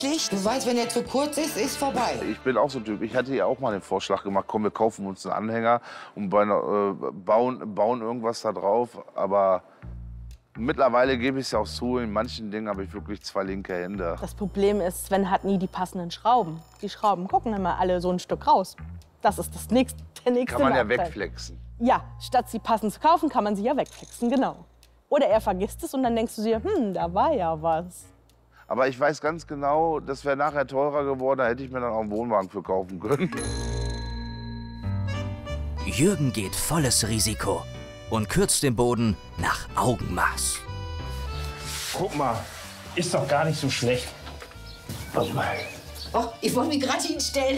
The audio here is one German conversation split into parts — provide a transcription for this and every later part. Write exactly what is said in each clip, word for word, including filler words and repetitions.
Du weißt, wenn er zu kurz ist, ist vorbei. Ich bin auch so ein Typ. Ich hatte ja auch mal den Vorschlag gemacht, komm, wir kaufen uns einen Anhänger und bei einer, äh, bauen, bauen irgendwas da drauf. Aber mittlerweile gebe ich es ja auch zu, in manchen Dingen habe ich wirklich zwei linke Hände. Das Problem ist, Sven hat nie die passenden Schrauben. Die Schrauben gucken immer alle so ein Stück raus. Das ist das nächste, der nächste Kann man ja Nachteil. wegflexen. Ja, statt sie passend zu kaufen, kann man sie ja wegflexen, genau. Oder er vergisst es und dann denkst du dir, hm, da war ja was. Aber ich weiß ganz genau, das wäre nachher teurer geworden, da hätte ich mir dann auch einen Wohnwagen für kaufen können. Jürgen geht volles Risiko und kürzt den Boden nach Augenmaß. Guck mal, ist doch gar nicht so schlecht. Warte mal. Oh, ich wollte mich gerade hinstellen.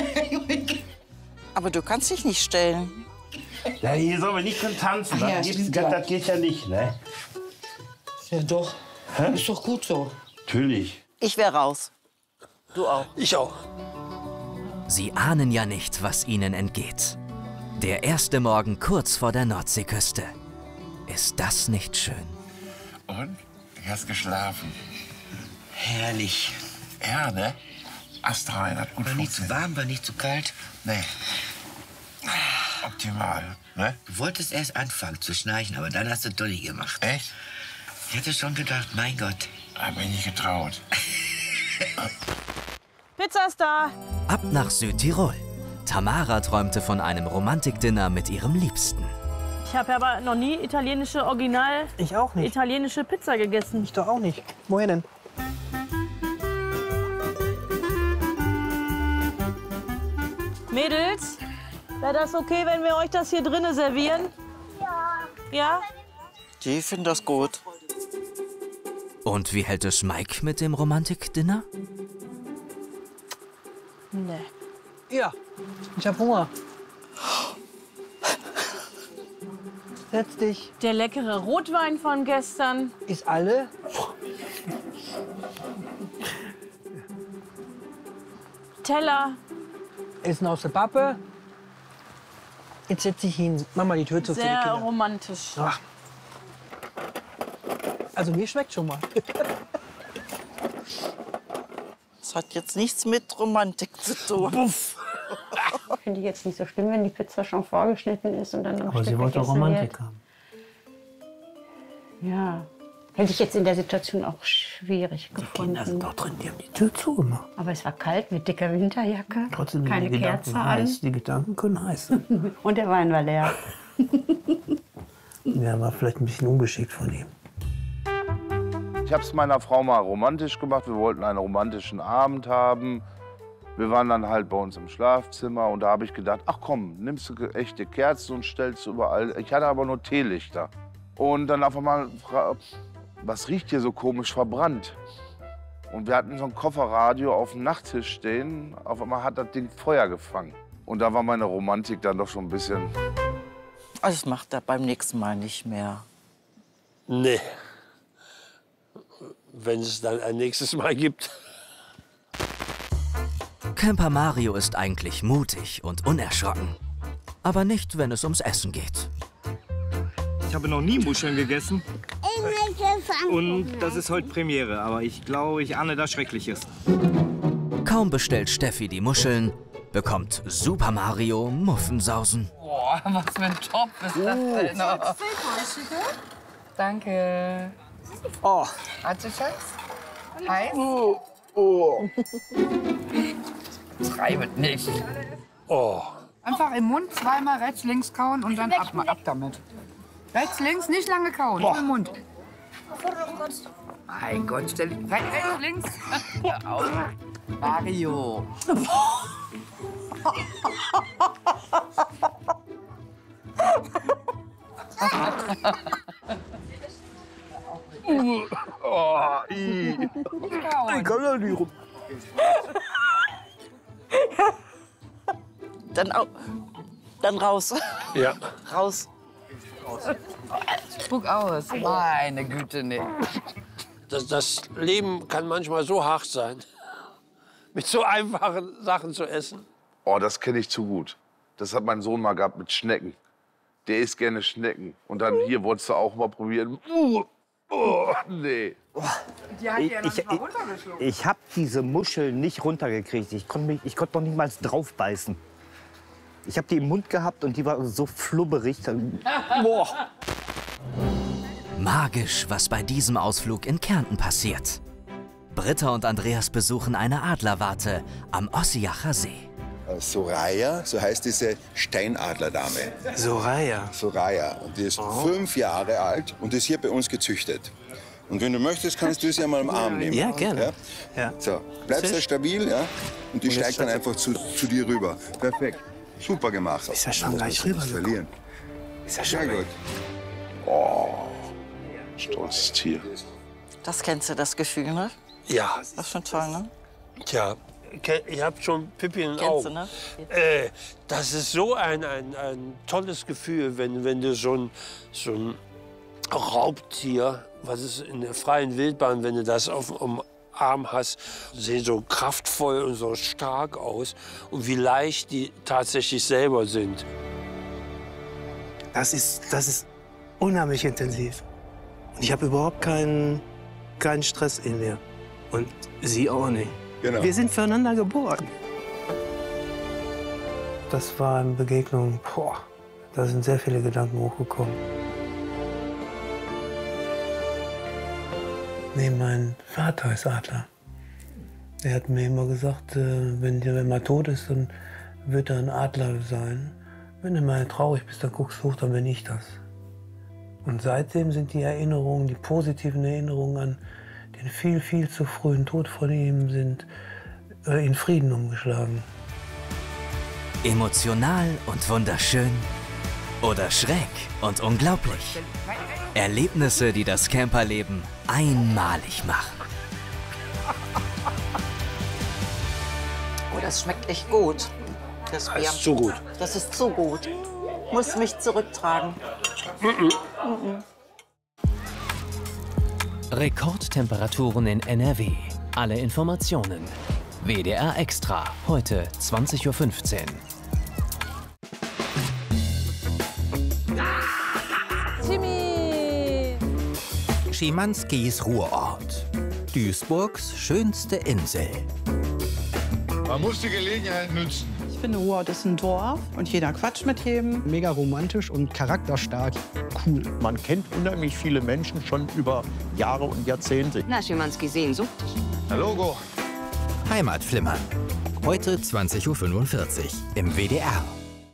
Aber du kannst dich nicht stellen. Ja, hier sollen wir nicht drin tanzen. Ach ja, das, stimmt, das, ja. das geht ja nicht, ne? Ja, doch. Hä? Ist doch gut so. Natürlich. Ich wäre raus. Du auch. Ich auch. Sie ahnen ja nicht, was ihnen entgeht. Der erste Morgen kurz vor der Nordseeküste. Ist das nicht schön? Und? Du hast geschlafen. Herrlich. Ja, ne? Astrein hat gut War nicht zu funktioniert. warm, war nicht zu kalt. Nee. Optimal, ne? Du wolltest erst anfangen zu schnarchen, aber dann hast du Dolly gemacht. Echt? Ich hätte schon gedacht, mein Gott. Hab mich nicht getraut. Pizza ist da. Ab nach Südtirol. Tamara träumte von einem Romantikdinner mit ihrem Liebsten. Ich habe aber noch nie italienische, original Ich auch nicht. italienische Pizza gegessen. Ich doch auch nicht. Woher denn? Mädels, wäre das okay, wenn wir euch das hier drinnen servieren? Ja. Ja? Die finden das gut. Und wie hält es Mike mit dem Romantikdinner? Nee. Ja, ich hab Hunger. Setz dich. Der leckere Rotwein von gestern. Ist alle? Teller. Essen aus der Pappe. Jetzt setz dich hin. Mach mal die Tür zu für die Sehr Kinder. romantisch. Ach. Also mir schmeckt schon mal. Das hat jetzt nichts mit Romantik zu tun. Finde ich jetzt nicht so schlimm, wenn die Pizza schon vorgeschnitten ist und dann noch Aber sie wollte Romantik haben. Ja, hätte ich jetzt in der Situation auch schwierig Die gefunden. Kinder sind doch drin, die haben die Tür zugemacht. Aber es war kalt mit dicker Winterjacke, Trotzdem sind keine die Kerze Gedanken an heiß. Die Gedanken können heiß sein. und der Wein war leer. Ja, war vielleicht ein bisschen ungeschickt von ihm. Ich habe es meiner Frau mal romantisch gemacht. Wir wollten einen romantischen Abend haben. Wir waren dann halt bei uns im Schlafzimmer und da habe ich gedacht, ach komm, nimmst du echte Kerzen und stellst überall. Ich hatte aber nur Teelichter. Und dann auf einmal, was riecht hier so komisch, verbrannt? Und wir hatten so ein Kofferradio auf dem Nachttisch stehen. Auf einmal hat das Ding Feuer gefangen. Und da war meine Romantik dann doch schon ein bisschen... Das macht er beim nächsten Mal nicht mehr. Nee. Wenn es dann ein nächstes Mal gibt. Camper Mario ist eigentlich mutig und unerschrocken. Aber nicht, wenn es ums Essen geht. Ich habe noch nie Muscheln gegessen. Und das ist heute Premiere, aber ich glaube, ich ahne da Schreckliches. Kaum bestellt Steffi die Muscheln, bekommt Super Mario Muffensausen. Boah, was für ein Top ist das denn noch? Danke. Oh. Warte, Schatz. Heiß? Oh. Oh. Treibet nicht. Oh. Einfach im Mund zweimal rechts, links kauen und dann ab, ab damit. Rechts, links, nicht lange kauen, Boah. nur im Mund. Mein Gott, stell dich rechts, rechts, links. Hör auf. Mario. Oh, i. Ich kann da nicht rum. Dann, au dann raus. Ja. Raus. Spuck aus. Meine Güte, nee. Das, das Leben kann manchmal so hart sein, mit so einfachen Sachen zu essen. Oh, das kenne ich zu gut. Das hat mein Sohn mal gehabt mit Schnecken. Der isst gerne Schnecken. Und dann hier wolltest du auch mal probieren. Uh, oh, nee. Die hat Ich, ja noch ich, nicht mal ich, runtergeschluckt. ich habe diese Muschel nicht runtergekriegt. Ich konnte mich, ich konnte noch nicht mal drauf beißen. Ich habe die im Mund gehabt und die war so flubberig. Boah. Magisch, was bei diesem Ausflug in Kärnten passiert. Britta und Andreas besuchen eine Adlerwarte am Ossiacher See. Soraya, so heißt diese Steinadlerdame. Soraya? Soraya. Und die ist oh. fünf Jahre alt und ist hier bei uns gezüchtet. Und wenn du möchtest, kannst du sie einmal am Arm nehmen. Ja, gerne. Ja? Ja. So, bleibst du stabil, ja? Und die und steigt dann einfach zu, zu dir rüber. Perfekt. Super gemacht. Ist ja schon gleich rüber verlieren. Ist ja schon Sehr gut. Oh, stolzes Tier. Das kennst du, das Gefühl, ne? Ja. Das ist schon toll, ne? Tja, ich habe schon Pipi in den Kennst Augen. du, ne? Äh, das ist so ein, ein, ein tolles Gefühl, wenn, wenn du so ein, so ein Raubtier, was ist in der freien Wildbahn, wenn du das auf dem Arm hast, sehen so kraftvoll und so stark aus und wie leicht die tatsächlich selber sind. Das ist, das ist unheimlich intensiv. Und ich habe überhaupt keinen, keinen Stress in mir. Und sie auch nicht. Genau. Wir sind füreinander geboren. Das war eine Begegnung, boah, da sind sehr viele Gedanken hochgekommen. Nee, mein Vater ist Adler. Er hat mir immer gesagt, wenn der mal tot ist, dann wird er ein Adler sein. Wenn du mal traurig bist, dann guckst du hoch, dann bin ich das. Und seitdem sind die Erinnerungen, die positiven Erinnerungen an den viel, viel zu frühen Tod von ihm sind äh, in Frieden umgeschlagen. Emotional und wunderschön oder schräg und unglaublich. Erlebnisse, die das Camperleben einmalig machen. Oh, das schmeckt echt gut. Das Bier. Das ist zu gut. Das ist zu gut. Muss mich zurücktragen. Mhm. Rekordtemperaturen in N R W. Alle Informationen. W D R Extra. Heute zwanzig Uhr fünfzehn. Timmy! Schimanskis Ruhrort. Duisburgs schönste Insel. Man muss die Gelegenheit nutzen. Ich finde, Ruhrort ist ein Dorf und jeder quatscht mit jedem. Mega romantisch und charakterstark. Cool. Man kennt unheimlich viele Menschen schon über Jahre und Jahrzehnte. Na, Schimanski Sehnsucht. Der Logo. Heimatflimmern. Heute zwanzig Uhr fünfundvierzig im W D R.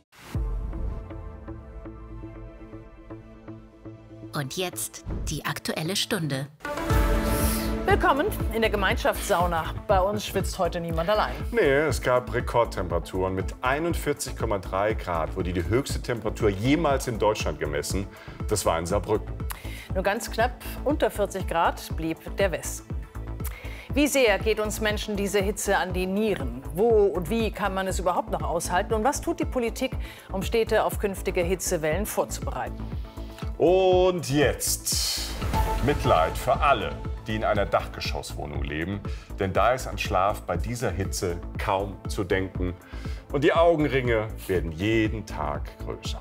Und jetzt die Aktuelle Stunde. Willkommen in der Gemeinschaftssauna. Bei uns schwitzt heute niemand allein. Nee, es gab Rekordtemperaturen. Mit einundvierzig Komma drei Grad wurde die höchste Temperatur jemals in Deutschland gemessen. Das war in Saarbrücken. Nur ganz knapp unter vierzig Grad blieb der Westen. Wie sehr geht uns Menschen diese Hitze an die Nieren? Wo und wie kann man es überhaupt noch aushalten? Und was tut die Politik, um Städte auf künftige Hitzewellen vorzubereiten? Und jetzt Mitleid für alle, die in einer Dachgeschosswohnung leben. Denn da ist an Schlaf bei dieser Hitze kaum zu denken. Und die Augenringe werden jeden Tag größer.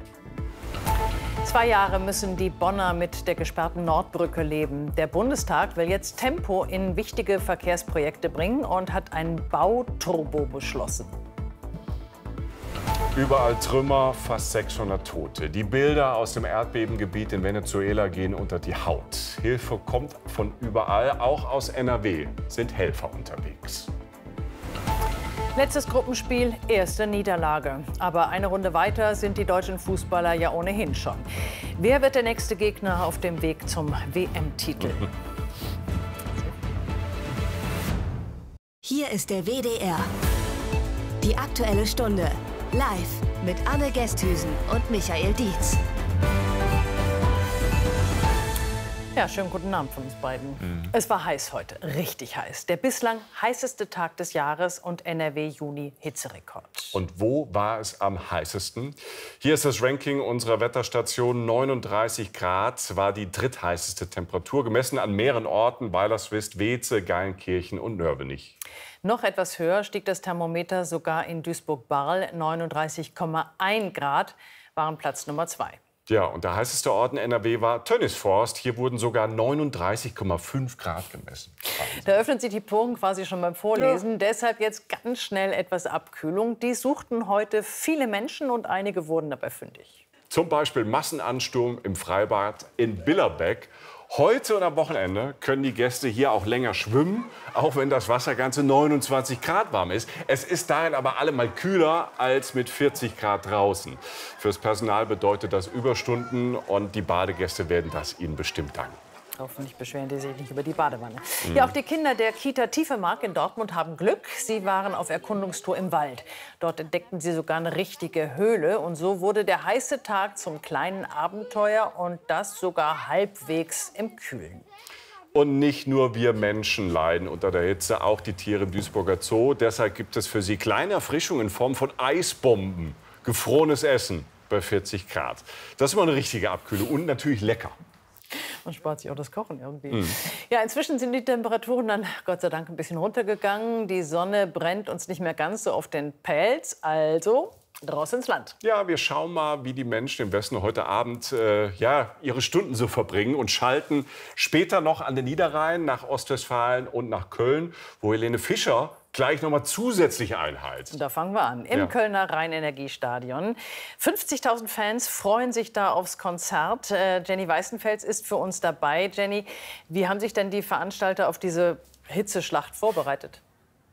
Zwei Jahre müssen die Bonner mit der gesperrten Nordbrücke leben. Der Bundestag will jetzt Tempo in wichtige Verkehrsprojekte bringen und hat ein Bauturbo beschlossen. Überall Trümmer, fast sechshundert Tote. Die Bilder aus dem Erdbebengebiet in Venezuela gehen unter die Haut. Hilfe kommt von überall, auch aus N R W sind Helfer unterwegs. Letztes Gruppenspiel, erste Niederlage. Aber eine Runde weiter sind die deutschen Fußballer ja ohnehin schon. Wer wird der nächste Gegner auf dem Weg zum W M-Titel? Hier ist der W D R. Die Aktuelle Stunde. Live mit Anne Gesthüsen und Michael Dietz. Ja, schönen guten Abend von uns beiden. Mhm. Es war heiß heute, richtig heiß. Der bislang heißeste Tag des Jahres und N R W-Juni-Hitzerekord. Und wo war es am heißesten? Hier ist das Ranking unserer Wetterstation. neununddreißig Grad war die drittheißeste Temperatur, gemessen an mehreren Orten: Weilerswist, Weeze, Geilenkirchen und Nörvenich. Noch etwas höher stieg das Thermometer sogar in Duisburg-Barl. neununddreißig Komma eins Grad waren Platz Nummer zwei. Ja, und der heißeste Ort in N R W war Tönnisforst. Hier wurden sogar neununddreißig Komma fünf Grad gemessen. Da öffnet sich die Poren quasi schon beim Vorlesen. Ja. Deshalb jetzt ganz schnell etwas Abkühlung. Die suchten heute viele Menschen und einige wurden dabei fündig. Zum Beispiel Massenansturm im Freibad in Billerbeck. Heute und am Wochenende können die Gäste hier auch länger schwimmen, auch wenn das Wasser ganze neunundzwanzig Grad warm ist. Es ist darin aber allemal kühler als mit vierzig Grad draußen. Fürs Personal bedeutet das Überstunden und die Badegäste werden das ihnen bestimmt danken. Hoffentlich beschweren die sich nicht über die Badewanne. Mhm. Ja, auch die Kinder der Kita Tiefemark in Dortmund haben Glück. Sie waren auf Erkundungstour im Wald. Dort entdeckten sie sogar eine richtige Höhle. Und so wurde der heiße Tag zum kleinen Abenteuer und das sogar halbwegs im Kühlen. Und nicht nur wir Menschen leiden unter der Hitze, auch die Tiere im Duisburger Zoo. Deshalb gibt es für sie kleine Erfrischungen in Form von Eisbomben, gefrorenes Essen bei vierzig Grad. Das ist immer eine richtige Abkühlung und natürlich lecker. Man spart sich auch das Kochen irgendwie. Mhm. Ja, inzwischen sind die Temperaturen dann Gott sei Dank ein bisschen runtergegangen. Die Sonne brennt uns nicht mehr ganz so auf den Pelz. Also raus ins Land. Ja, wir schauen mal, wie die Menschen im Westen heute Abend äh, ja, ihre Stunden so verbringen und schalten später noch an den Niederrhein nach Ostwestfalen und nach Köln, wo Helene Fischer gleich noch mal zusätzlich einheizt. Da fangen wir an. Im Ja. Kölner Rhein-Energie-Stadion. fünfzigtausend Fans freuen sich da aufs Konzert. Äh, Jenny Weißenfels ist für uns dabei. Jenny, wie haben sich denn die Veranstalter auf diese Hitzeschlacht vorbereitet?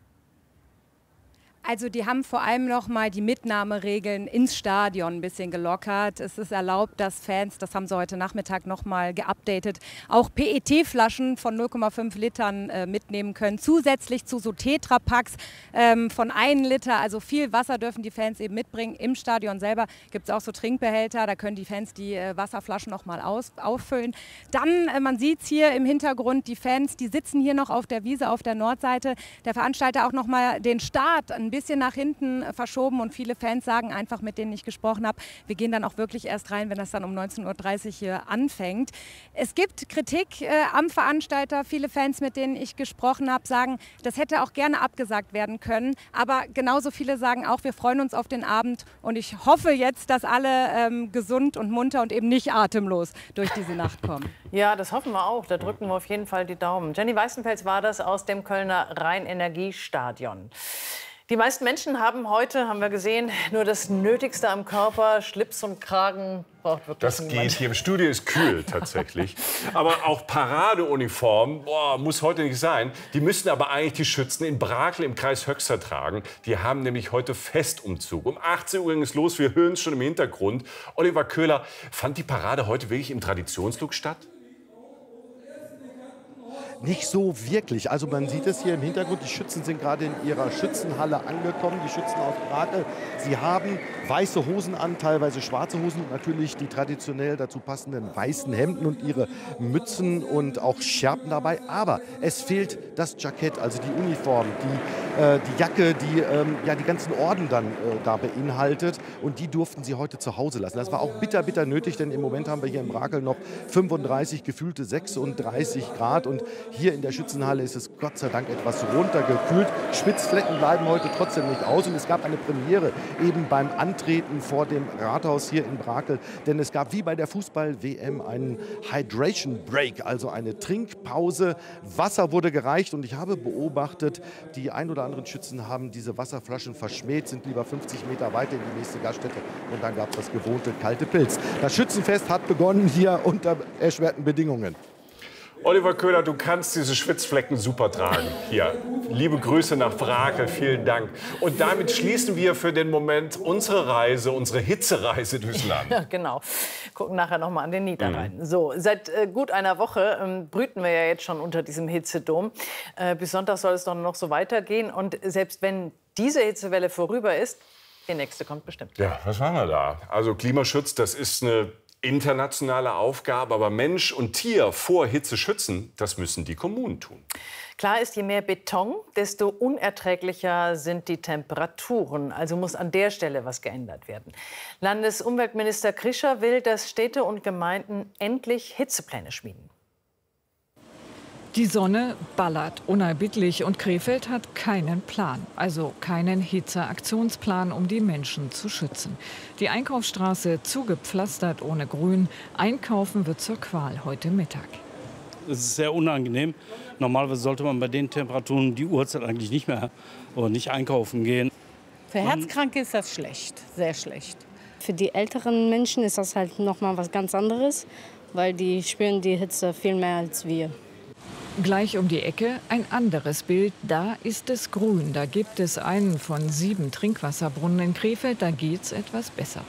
Also die haben vor allem noch mal die Mitnahmeregeln ins Stadion ein bisschen gelockert. Es ist erlaubt, dass Fans, das haben sie heute Nachmittag noch mal geupdatet, auch P E T-Flaschen von null Komma fünf Litern äh, mitnehmen können. Zusätzlich zu so Tetra-Packs ähm, von einem Liter. Also viel Wasser dürfen die Fans eben mitbringen. Im Stadion selber gibt es auch so Trinkbehälter. Da können die Fans die äh, Wasserflaschen noch mal aus, auffüllen. Dann, äh, man sieht es hier im Hintergrund, die Fans, die sitzen hier noch auf der Wiese auf der Nordseite. Der Veranstalter auch noch mal den Start ein bisschen bisschen nach hinten verschoben und viele Fans sagen einfach, mit denen ich gesprochen habe, wir gehen dann auch wirklich erst rein, wenn das dann um neunzehn Uhr dreißig hier anfängt. Es gibt Kritik äh, am Veranstalter. Viele Fans, mit denen ich gesprochen habe, sagen, das hätte auch gerne abgesagt werden können. Aber genauso viele sagen auch, wir freuen uns auf den Abend und ich hoffe jetzt, dass alle ähm, gesund und munter und eben nicht atemlos durch diese Nacht kommen. Ja, das hoffen wir auch. Da drücken wir auf jeden Fall die Daumen. Jenny Weißenfels war das aus dem Kölner Rhein-Energie-Stadion. Die meisten Menschen haben heute, haben wir gesehen, nur das Nötigste am Körper. Schlips und Kragen braucht wirklich Das niemand. geht. Hier im Studio ist kühl tatsächlich. Aber auch Paradeuniform, boah, muss heute nicht sein. Die müssten aber eigentlich die Schützen in Brakel im Kreis Höxter tragen. Die haben nämlich heute Festumzug. Um achtzehn Uhr ging es los. Wir hören es schon im Hintergrund. Oliver Köhler, fand die Parade heute wirklich im Traditionslook statt? Nicht so wirklich. Also man sieht es hier im Hintergrund, die Schützen sind gerade in ihrer Schützenhalle angekommen, die Schützen aus Brakel. Sie haben weiße Hosen an, teilweise schwarze Hosen und natürlich die traditionell dazu passenden weißen Hemden und ihre Mützen und auch Schärpen dabei. Aber es fehlt das Jackett, also die Uniform, die, äh, die Jacke, die ähm, ja, die ganzen Orden dann äh, da beinhaltet. Und die durften sie heute zu Hause lassen. Das war auch bitter, bitter nötig, denn im Moment haben wir hier in Brakel noch fünfunddreißig, gefühlte sechsunddreißig Grad. Und hier in der Schützenhalle ist es Gott sei Dank etwas runtergekühlt. Spitzflecken bleiben heute trotzdem nicht aus. Und es gab eine Premiere eben beim Antreten vor dem Rathaus hier in Brakel. Denn es gab wie bei der Fußball-W M einen Hydration Break, also eine Trinkpause. Wasser wurde gereicht und ich habe beobachtet, die ein oder anderen Schützen haben diese Wasserflaschen verschmäht, sind lieber fünfzig Meter weiter in die nächste Gaststätte. Und dann gab es das gewohnte kalte Pilz. Das Schützenfest hat begonnen hier unter erschwerten Bedingungen. Oliver Köhler, du kannst diese Schwitzflecken super tragen. Hier, liebe Grüße nach Brakel, vielen Dank. Und damit schließen wir für den Moment unsere Reise, unsere Hitzereise durchs Land. Ja, genau. Gucken nachher noch mal an den Niederrhein. Mhm. So, seit äh, gut einer Woche ähm, brüten wir ja jetzt schon unter diesem Hitzedom. Äh, bis Sonntag soll es doch noch so weitergehen. Und selbst wenn diese Hitzewelle vorüber ist, die nächste kommt bestimmt. Ja, was machen wir da? Also Klimaschutz, das ist eine internationale Aufgabe, aber Mensch und Tier vor Hitze schützen, das müssen die Kommunen tun. Klar ist, je mehr Beton, desto unerträglicher sind die Temperaturen. Also muss an der Stelle was geändert werden. Landesumweltminister Krischer will, dass Städte und Gemeinden endlich Hitzepläne schmieden. Die Sonne ballert unerbittlich und Krefeld hat keinen Plan, also keinen Hitzeaktionsplan, um die Menschen zu schützen. Die Einkaufsstraße zugepflastert ohne Grün. Einkaufen wird zur Qual heute Mittag. Es ist sehr unangenehm. Normalerweise sollte man bei den Temperaturen die Uhrzeit eigentlich nicht mehr oder nicht einkaufen gehen. Für Herzkranke ist das schlecht, sehr schlecht. Für die älteren Menschen ist das halt noch mal was ganz anderes, weil die spüren die Hitze viel mehr als wir. Gleich um die Ecke ein anderes Bild. Da ist es grün. Da gibt es einen von sieben Trinkwasserbrunnen in Krefeld. Da geht's etwas besser.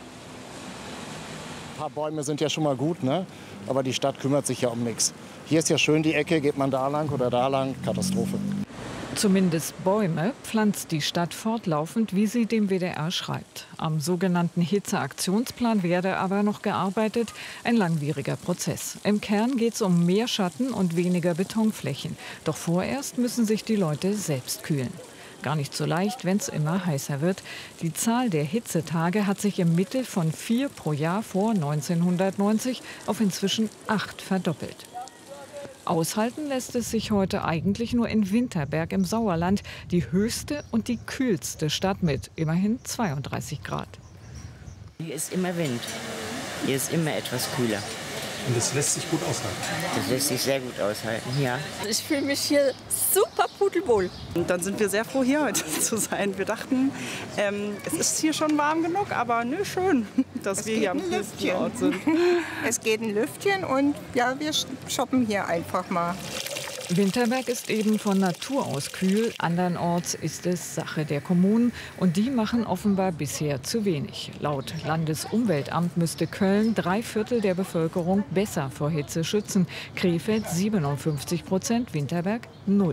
Ein paar Bäume sind ja schon mal gut, ne? Aber die Stadt kümmert sich ja um nichts. Hier ist ja schön die Ecke, geht man da lang oder da lang, Katastrophe. Zumindest Bäume pflanzt die Stadt fortlaufend, wie sie dem W D R schreibt. Am sogenannten Hitzeaktionsplan werde aber noch gearbeitet. Ein langwieriger Prozess. Im Kern geht es um mehr Schatten und weniger Betonflächen. Doch vorerst müssen sich die Leute selbst kühlen. Gar nicht so leicht, wenn es immer heißer wird. Die Zahl der Hitzetage hat sich im Mittel von vier pro Jahr vor neunzehnhundertneunzig auf inzwischen acht verdoppelt. Aushalten lässt es sich heute eigentlich nur in Winterberg im Sauerland, die höchste und die kühlste Stadt mit immerhin zweiunddreißig Grad. Hier ist immer Wind. Hier ist immer etwas kühler. Und das lässt sich gut aushalten? Das lässt sich sehr gut aushalten, ja. Ich fühle mich hier super pudelwohl. Und dann sind wir sehr froh, hier heute zu sein. Wir dachten, ähm, es ist hier schon warm genug, aber nö, schön, dass es wir hier am kühlsten Ort sind. Es geht ein Lüftchen und ja, wir shoppen hier einfach mal. Winterberg ist eben von Natur aus kühl, andernorts ist es Sache der Kommunen und die machen offenbar bisher zu wenig. Laut Landesumweltamt müsste Köln drei Viertel der Bevölkerung besser vor Hitze schützen, Krefeld siebenundfünfzig Prozent, Winterberg null.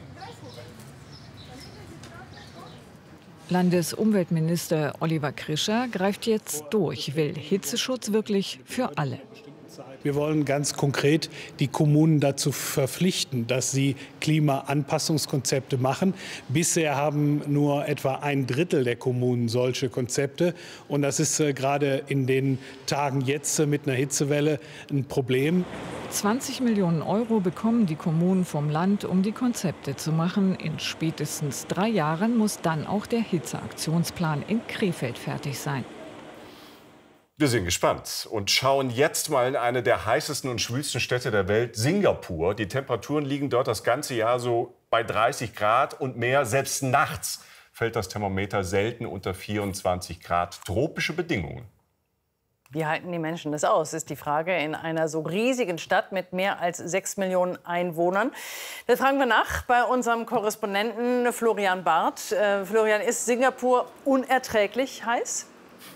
Landesumweltminister Oliver Krischer greift jetzt durch, will Hitzeschutz wirklich für alle. Wir wollen ganz konkret die Kommunen dazu verpflichten, dass sie Klimaanpassungskonzepte machen. Bisher haben nur etwa ein Drittel der Kommunen solche Konzepte. Und das ist äh, gerade in den Tagen jetzt äh, mit einer Hitzewelle ein Problem. zwanzig Millionen Euro bekommen die Kommunen vom Land, um die Konzepte zu machen. In spätestens drei Jahren muss dann auch der Hitzeaktionsplan in Krefeld fertig sein. Wir sind gespannt und schauen jetzt mal in eine der heißesten und schwülsten Städte der Welt, Singapur. Die Temperaturen liegen dort das ganze Jahr so bei dreißig Grad und mehr. Selbst nachts fällt das Thermometer selten unter vierundzwanzig Grad. Tropische Bedingungen. Wie halten die Menschen das aus, ist die Frage in einer so riesigen Stadt mit mehr als sechs Millionen Einwohnern. Das fragen wir nach bei unserem Korrespondenten Florian Barth. Äh, Florian, ist Singapur unerträglich heiß?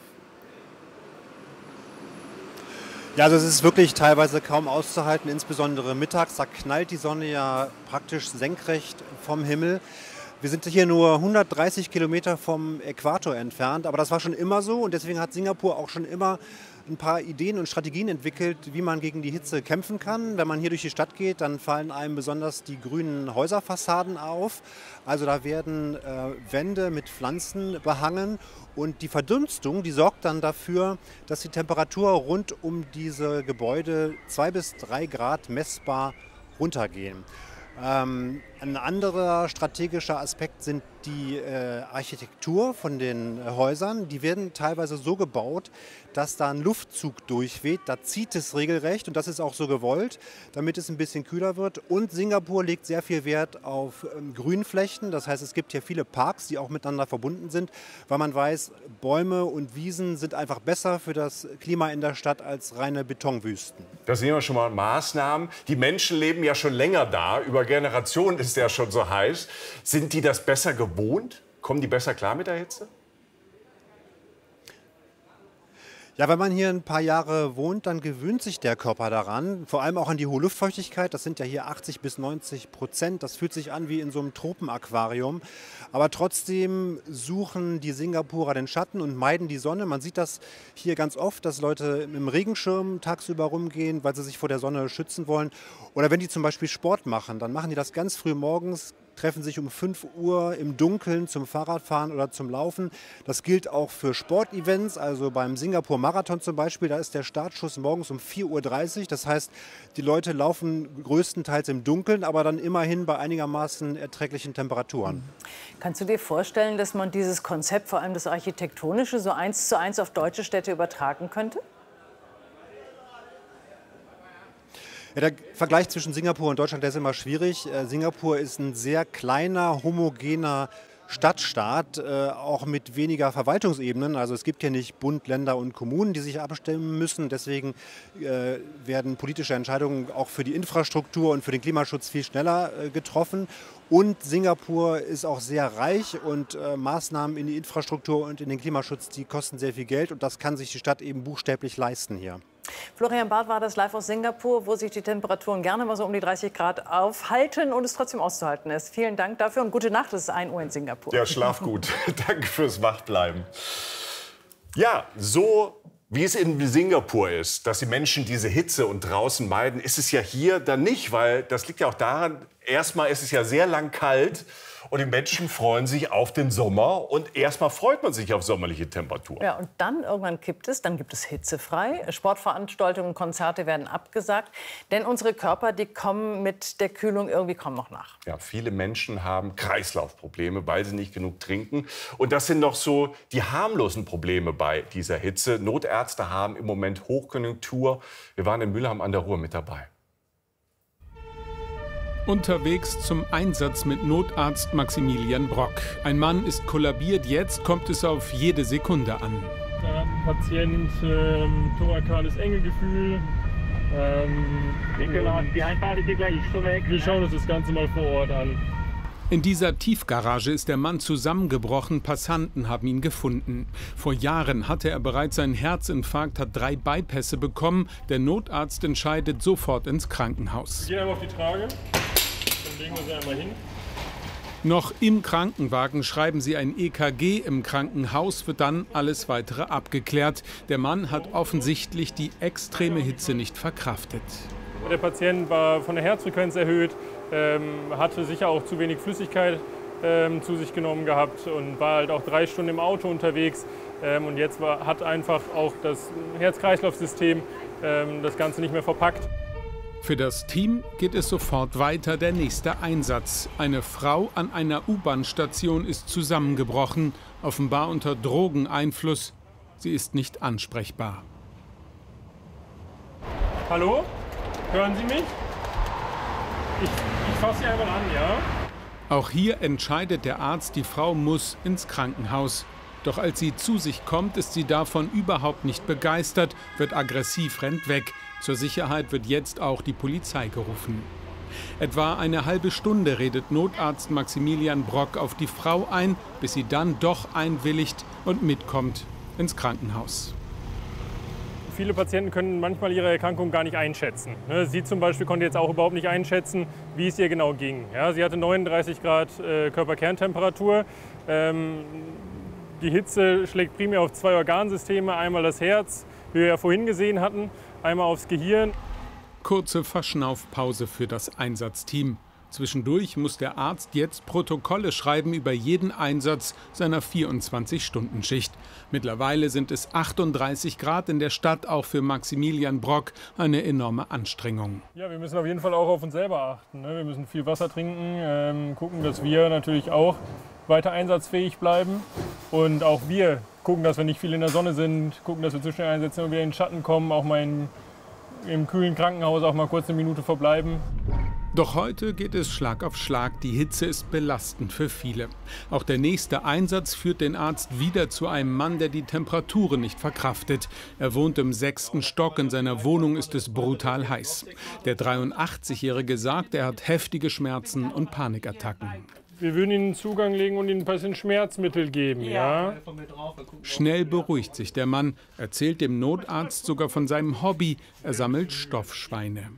Ja, also es ist wirklich teilweise kaum auszuhalten, insbesondere mittags. Da knallt die Sonne ja praktisch senkrecht vom Himmel. Wir sind hier nur hundertdreißig Kilometer vom Äquator entfernt, aber das war schon immer so und deswegen hat Singapur auch schon immer ein paar Ideen und Strategien entwickelt, wie man gegen die Hitze kämpfen kann. Wenn man hier durch die Stadt geht, dann fallen einem besonders die grünen Häuserfassaden auf. Also da werden äh, Wände mit Pflanzen behangen und die Verdunstung, die sorgt dann dafür, dass die Temperatur rund um diese Gebäude zwei bis drei Grad messbar runtergehen. Ähm, ein anderer strategischer Aspekt sind die äh, Architektur von den äh, Häusern. Die werden teilweise so gebaut, dass da ein Luftzug durchweht. Da zieht es regelrecht und das ist auch so gewollt, damit es ein bisschen kühler wird. Und Singapur legt sehr viel Wert auf ähm, Grünflächen. Das heißt, es gibt hier viele Parks, die auch miteinander verbunden sind, weil man weiß, Bäume und Wiesen sind einfach besser für das Klima in der Stadt als reine Betonwüsten. Da sehen wir schon mal Maßnahmen. Die Menschen leben ja schon länger da. Über Generationen ist ja schon so heiß. Sind die das besser gewohnt? Kommen die besser klar mit der Hitze? Ja, wenn man hier ein paar Jahre wohnt, dann gewöhnt sich der Körper daran. Vor allem auch an die hohe Luftfeuchtigkeit. Das sind ja hier achtzig bis neunzig Prozent. Das fühlt sich an wie in so einem Tropenaquarium. Aber trotzdem suchen die Singapurer den Schatten und meiden die Sonne. Man sieht das hier ganz oft, dass Leute im Regenschirm tagsüber rumgehen, weil sie sich vor der Sonne schützen wollen. Oder wenn die zum Beispiel Sport machen, dann machen die das ganz früh morgens, treffen sich um fünf Uhr im Dunkeln zum Fahrradfahren oder zum Laufen. Das gilt auch für Sportevents, also beim Singapur-Marathon zum Beispiel. Da ist der Startschuss morgens um vier Uhr dreißig. Das heißt, die Leute laufen größtenteils im Dunkeln, aber dann immerhin bei einigermaßen erträglichen Temperaturen. Kannst du dir vorstellen, dass man dieses Konzept, vor allem das Architektonische, so eins zu eins auf deutsche Städte übertragen könnte? Ja, der Vergleich zwischen Singapur und Deutschland, der ist immer schwierig. Äh, Singapur ist ein sehr kleiner, homogener Stadtstaat, äh, auch mit weniger Verwaltungsebenen. Also es gibt hier nicht Bund, Länder und Kommunen, die sich abstimmen müssen. Deswegen äh, werden politische Entscheidungen auch für die Infrastruktur und für den Klimaschutz viel schneller äh, getroffen. Und Singapur ist auch sehr reich und äh, Maßnahmen in die Infrastruktur und in den Klimaschutz, die kosten sehr viel Geld. Und das kann sich die Stadt eben buchstäblich leisten hier. Florian Barth war das live aus Singapur, wo sich die Temperaturen gerne mal so um die dreißig Grad aufhalten und es trotzdem auszuhalten ist. Vielen Dank dafür und gute Nacht. Es ist ein Uhr in Singapur. Ja, schlaf gut. Danke fürs Wachbleiben. Ja, so wie es in Singapur ist, dass die Menschen diese Hitze und draußen meiden, ist es ja hier dann nicht, weil das liegt ja auch daran, erstmal ist es ja sehr lang kalt und die Menschen freuen sich auf den Sommer und erstmal freut man sich auf sommerliche Temperaturen. Ja, und dann irgendwann kippt es, dann gibt es hitzefrei. Sportveranstaltungen, Konzerte werden abgesagt, denn unsere Körper, die kommen mit der Kühlung irgendwie kaum noch nach. Ja, viele Menschen haben Kreislaufprobleme, weil sie nicht genug trinken. Und das sind noch so die harmlosen Probleme bei dieser Hitze. Notärzte haben im Moment Hochkonjunktur. Wir waren in Mülheim an der Ruhr mit dabei. Unterwegs zum Einsatz mit Notarzt Maximilian Brock. Ein Mann ist kollabiert, jetzt kommt es auf jede Sekunde an. Da hat ein Patient ähm, thorakales Engegefühl. Ähm, genau, die Einfahrt ist gleich schon weg. Wir schauen uns das Ganze mal vor Ort an. In dieser Tiefgarage ist der Mann zusammengebrochen, Passanten haben ihn gefunden. Vor Jahren hatte er bereits einen Herzinfarkt, hat drei Bypässe bekommen. Der Notarzt entscheidet sofort ins Krankenhaus. Wir gehen einmal auf die Trage, dann legen wir sie einmal hin. Noch im Krankenwagen schreiben sie ein E K G, im Krankenhaus wird dann alles weitere abgeklärt. Der Mann hat offensichtlich die extreme Hitze nicht verkraftet. Der Patient war von der Herzfrequenz erhöht, ähm, hatte sicher auch zu wenig Flüssigkeit ähm, zu sich genommen gehabt und war halt auch drei Stunden im Auto unterwegs. Ähm, und jetzt war, hat einfach auch das Herz-Kreislauf-System ähm, das Ganze nicht mehr verpackt. Für das Team geht es sofort weiter, der nächste Einsatz. Eine Frau an einer U-Bahn-Station ist zusammengebrochen, offenbar unter Drogeneinfluss. Sie ist nicht ansprechbar. Hallo? Hören Sie mich? Ich, ich fasse Sie einmal an, ja? Auch hier entscheidet der Arzt, die Frau muss ins Krankenhaus. Doch als sie zu sich kommt, ist sie davon überhaupt nicht begeistert, wird aggressiv, rennt weg. Zur Sicherheit wird jetzt auch die Polizei gerufen. Etwa eine halbe Stunde redet Notarzt Maximilian Brock auf die Frau ein, bis sie dann doch einwilligt und mitkommt ins Krankenhaus. Viele Patienten können manchmal ihre Erkrankung gar nicht einschätzen. Sie zum Beispiel konnte jetzt auch überhaupt nicht einschätzen, wie es ihr genau ging. Ja, sie hatte neununddreißig Grad äh, Körperkerntemperatur. Ähm, die Hitze schlägt primär auf zwei Organsysteme, einmal das Herz, wie wir ja vorhin gesehen hatten, einmal aufs Gehirn. Kurze Verschnaufpause für das Einsatzteam. Zwischendurch muss der Arzt jetzt Protokolle schreiben über jeden Einsatz seiner vierundzwanzig-Stunden-Schicht. Mittlerweile sind es achtunddreißig Grad in der Stadt, auch für Maximilian Brock eine enorme Anstrengung. Ja, wir müssen auf jeden Fall auch auf uns selber achten. Ne? Wir müssen viel Wasser trinken, ähm, gucken, dass wir natürlich auch weiter einsatzfähig bleiben. Und auch wir gucken, dass wir nicht viel in der Sonne sind, gucken, dass wir zu schnell einsetzen und wieder in den Schatten kommen, auch mal in, im kühlen Krankenhaus auch mal kurz eine Minute verbleiben. Doch heute geht es Schlag auf Schlag. Die Hitze ist belastend für viele. Auch der nächste Einsatz führt den Arzt wieder zu einem Mann, der die Temperaturen nicht verkraftet. Er wohnt im sechsten Stock. In seiner Wohnung ist es brutal heiß. Der dreiundachtzigjährige sagt, er hat heftige Schmerzen und Panikattacken. Wir würden Ihnen Zugang legen und Ihnen ein bisschen Schmerzmittel geben, ja? Schnell beruhigt sich der Mann, erzählt dem Notarzt sogar von seinem Hobby. Er sammelt Stoffschweine.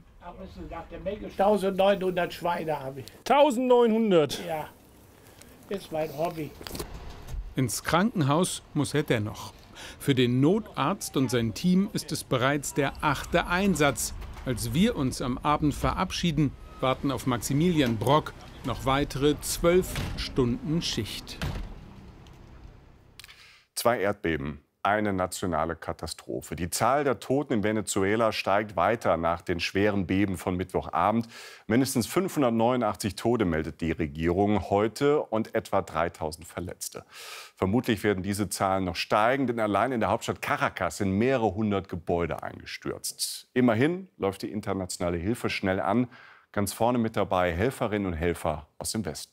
eintausendneunhundert Schweine habe ich. eintausendneunhundert? Ja, ist mein Hobby. Ins Krankenhaus muss er dennoch. Für den Notarzt und sein Team ist es bereits der achte Einsatz. Als wir uns am Abend verabschieden, warten auf Maximilian Brock Noch weitere zwölf Stunden Schicht. Zwei Erdbeben, eine nationale Katastrophe. Die Zahl der Toten in Venezuela steigt weiter nach den schweren Beben von Mittwochabend. Mindestens fünfhundertneunundachtzig Tote meldet die Regierung heute und etwa dreitausend Verletzte. Vermutlich werden diese Zahlen noch steigen, denn allein in der Hauptstadt Caracas sind mehrere hundert Gebäude eingestürzt. Immerhin läuft die internationale Hilfe schnell an. Ganz vorne mit dabei Helferinnen und Helfer aus dem Westen.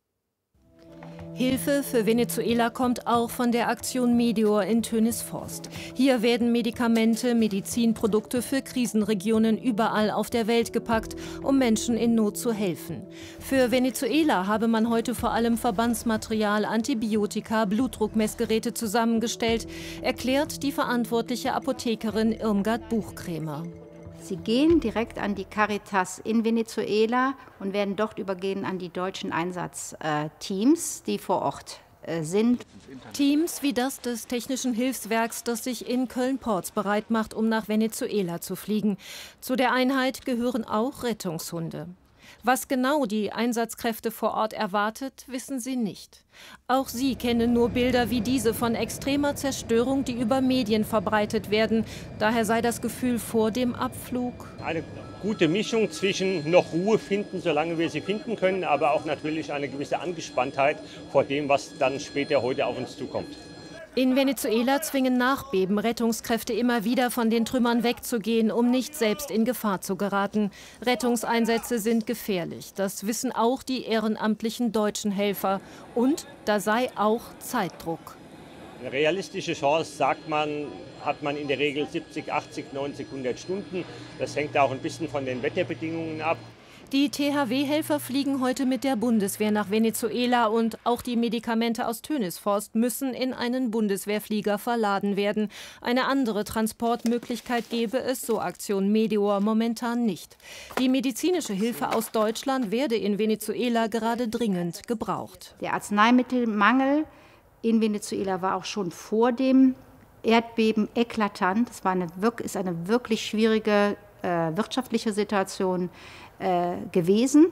Hilfe für Venezuela kommt auch von der Aktion Meteor in Tönisforst. Hier werden Medikamente, Medizinprodukte für Krisenregionen überall auf der Welt gepackt, um Menschen in Not zu helfen. Für Venezuela habe man heute vor allem Verbandsmaterial, Antibiotika, Blutdruckmessgeräte zusammengestellt, erklärt die verantwortliche Apothekerin Irmgard Buchkremer. Sie gehen direkt an die Caritas in Venezuela und werden dort übergehen an die deutschen Einsatzteams, die vor Ort sind. Teams wie das des Technischen Hilfswerks, das sich in Köln-Porz bereit macht, um nach Venezuela zu fliegen. Zu der Einheit gehören auch Rettungshunde. Was genau die Einsatzkräfte vor Ort erwartet, wissen sie nicht. Auch sie kennen nur Bilder wie diese von extremer Zerstörung, die über Medien verbreitet werden. Daher sei das Gefühl vor dem Abflug eine gute Mischung zwischen noch Ruhe finden, solange wir sie finden können, aber auch natürlich eine gewisse Angespanntheit vor dem, was dann später heute auf uns zukommt. In Venezuela zwingen Nachbeben Rettungskräfte immer wieder von den Trümmern wegzugehen, um nicht selbst in Gefahr zu geraten. Rettungseinsätze sind gefährlich. Das wissen auch die ehrenamtlichen deutschen Helfer. Und da sei auch Zeitdruck. Eine realistische Chance, sagt man, hat man in der Regel siebzig, achtzig, neunzig, hundert Stunden. Das hängt auch ein bisschen von den Wetterbedingungen ab. Die T H W-Helfer fliegen heute mit der Bundeswehr nach Venezuela und auch die Medikamente aus Tönisforst müssen in einen Bundeswehrflieger verladen werden. Eine andere Transportmöglichkeit gäbe es, so Aktion Meteor, momentan nicht. Die medizinische Hilfe aus Deutschland werde in Venezuela gerade dringend gebraucht. Der Arzneimittelmangel in Venezuela war auch schon vor dem Erdbeben eklatant. Es war eine, ist eine wirklich schwierige äh, wirtschaftliche Situation äh, gewesen.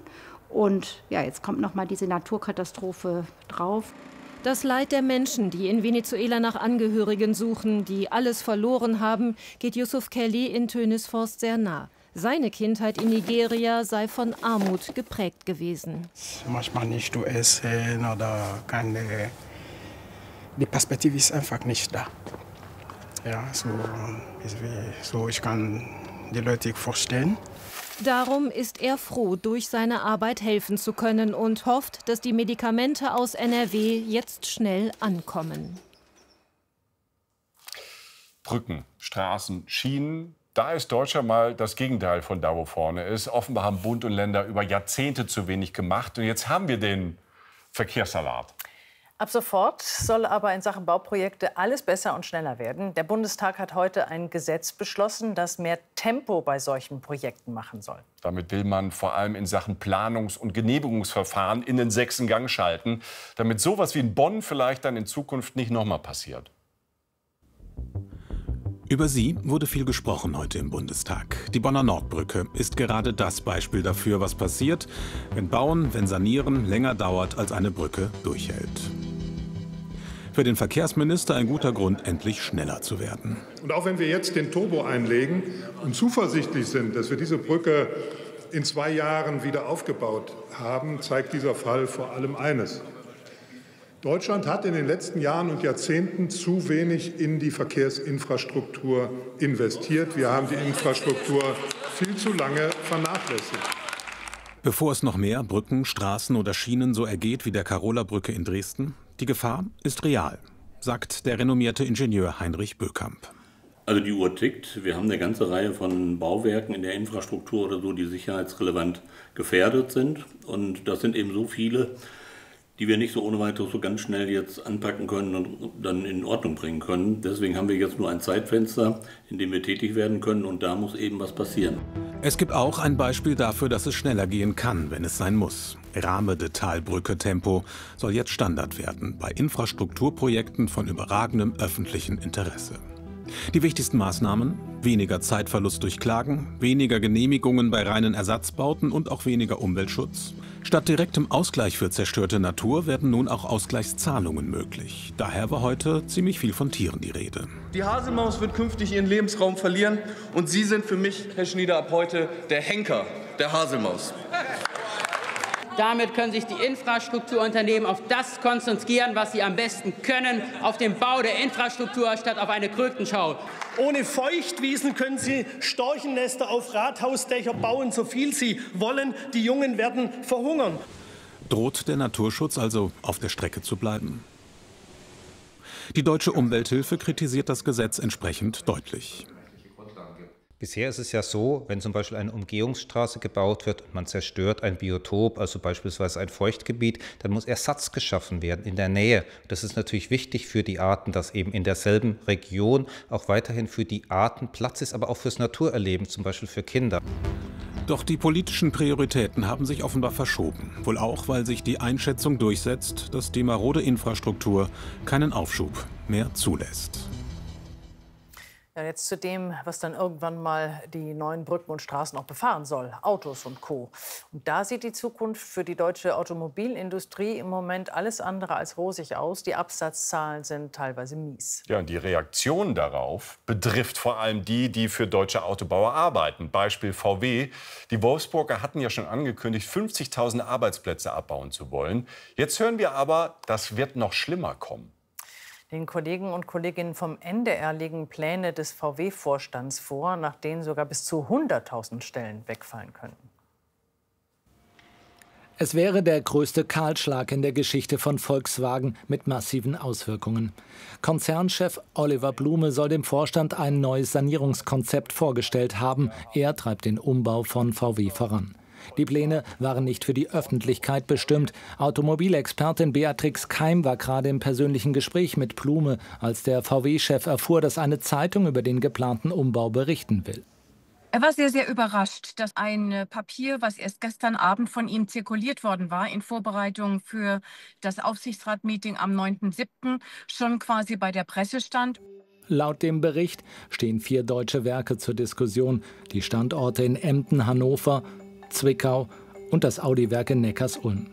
Und ja, jetzt kommt noch mal diese Naturkatastrophe drauf. Das Leid der Menschen, die in Venezuela nach Angehörigen suchen, die alles verloren haben, geht Yusuf Kelly in Tönisforst sehr nah. Seine Kindheit in Nigeria sei von Armut geprägt gewesen. Manchmal nicht zu essen oder keine. Die Perspektive ist einfach nicht da. Ja, so, so ich kann die Leute vorstellen. Darum ist er froh, durch seine Arbeit helfen zu können und hofft, dass die Medikamente aus N R W jetzt schnell ankommen. Brücken, Straßen, Schienen. Da ist Deutschland mal das Gegenteil von da, wo vorne ist. Offenbar haben Bund und Länder über Jahrzehnte zu wenig gemacht. Und jetzt haben wir den Verkehrssalat. Ab sofort soll aber in Sachen Bauprojekte alles besser und schneller werden. Der Bundestag hat heute ein Gesetz beschlossen, das mehr Tempo bei solchen Projekten machen soll. Damit will man vor allem in Sachen Planungs- und Genehmigungsverfahren in den sechsten Gang schalten, damit sowas wie in Bonn vielleicht dann in Zukunft nicht noch mal passiert. Über sie wurde viel gesprochen heute im Bundestag. Die Bonner Nordbrücke ist gerade das Beispiel dafür, was passiert, wenn Bauen, wenn Sanieren länger dauert, als eine Brücke durchhält. Für den Verkehrsminister ein guter Grund, endlich schneller zu werden. Und auch wenn wir jetzt den Turbo einlegen und zuversichtlich sind, dass wir diese Brücke in zwei Jahren wieder aufgebaut haben, zeigt dieser Fall vor allem eines. Deutschland hat in den letzten Jahren und Jahrzehnten zu wenig in die Verkehrsinfrastruktur investiert. Wir haben die Infrastruktur viel zu lange vernachlässigt. Bevor es noch mehr Brücken, Straßen oder Schienen so ergeht wie der Karola-Brücke in Dresden, die Gefahr ist real, sagt der renommierte Ingenieur Heinrich Bökamp. Also die Uhr tickt. Wir haben eine ganze Reihe von Bauwerken in der Infrastruktur oder so, die sicherheitsrelevant gefährdet sind. Und das sind eben so viele, die wir nicht so ohne weiteres so ganz schnell jetzt anpacken können und dann in Ordnung bringen können. Deswegen haben wir jetzt nur ein Zeitfenster, in dem wir tätig werden können, und da muss eben was passieren. Es gibt auch ein Beispiel dafür, dass es schneller gehen kann, wenn es sein muss. Rahme-de-Talbrücke-Tempo soll jetzt Standard werden bei Infrastrukturprojekten von überragendem öffentlichen Interesse. Die wichtigsten Maßnahmen: weniger Zeitverlust durch Klagen, weniger Genehmigungen bei reinen Ersatzbauten und auch weniger Umweltschutz, Statt direktem Ausgleich für zerstörte Natur werden nun auch Ausgleichszahlungen möglich. Daher war heute ziemlich viel von Tieren die Rede. Die Haselmaus wird künftig ihren Lebensraum verlieren. Und Sie sind für mich, Herr Schnieder, ab heute der Henker der Haselmaus. Damit können sich die Infrastrukturunternehmen auf das konzentrieren, was sie am besten können, auf den Bau der Infrastruktur statt auf eine Krötenschau. Ohne Feuchtwiesen können Sie Storchennester auf Rathausdächer bauen, so viel Sie wollen. Die Jungen werden verhungern. Droht der Naturschutz also auf der Strecke zu bleiben? Die Deutsche Umwelthilfe kritisiert das Gesetz entsprechend deutlich. Bisher ist es ja so, wenn zum Beispiel eine Umgehungsstraße gebaut wird und man zerstört ein Biotop, also beispielsweise ein Feuchtgebiet, dann muss Ersatz geschaffen werden in der Nähe. Das ist natürlich wichtig für die Arten, dass eben in derselben Region auch weiterhin für die Arten Platz ist, aber auch fürs Naturerleben, zum Beispiel für Kinder. Doch die politischen Prioritäten haben sich offenbar verschoben. Wohl auch, weil sich die Einschätzung durchsetzt, dass die marode Infrastruktur keinen Aufschub mehr zulässt. Ja, jetzt zu dem, was dann irgendwann mal die neuen Brücken und Straßen auch befahren soll. Autos und Co. Und da sieht die Zukunft für die deutsche Automobilindustrie im Moment alles andere als rosig aus. Die Absatzzahlen sind teilweise mies. Ja, und die Reaktion darauf betrifft vor allem die, die für deutsche Autobauer arbeiten. Beispiel V W. Die Wolfsburger hatten ja schon angekündigt, fünfzigtausend Arbeitsplätze abbauen zu wollen. Jetzt hören wir aber, das wird noch schlimmer kommen. Den Kollegen und Kolleginnen vom N D R liegen Pläne des V W-Vorstands vor, nach denen sogar bis zu hunderttausend Stellen wegfallen könnten. Es wäre der größte Kahlschlag in der Geschichte von Volkswagen mit massiven Auswirkungen. Konzernchef Oliver Blume soll dem Vorstand ein neues Sanierungskonzept vorgestellt haben. Er treibt den Umbau von V W voran. Die Pläne waren nicht für die Öffentlichkeit bestimmt. Automobilexpertin Beatrix Keim war gerade im persönlichen Gespräch mit Blume, als der V W-Chef erfuhr, dass eine Zeitung über den geplanten Umbau berichten will. Er war sehr, sehr überrascht, dass ein Papier, was erst gestern Abend von ihm zirkuliert worden war, in Vorbereitung für das Aufsichtsratmeeting am neunten siebten schon quasi bei der Presse stand. Laut dem Bericht stehen vier deutsche Werke zur Diskussion. Die Standorte in Emden, Hannover, Zwickau und das Audi-Werk in Neckarsulm.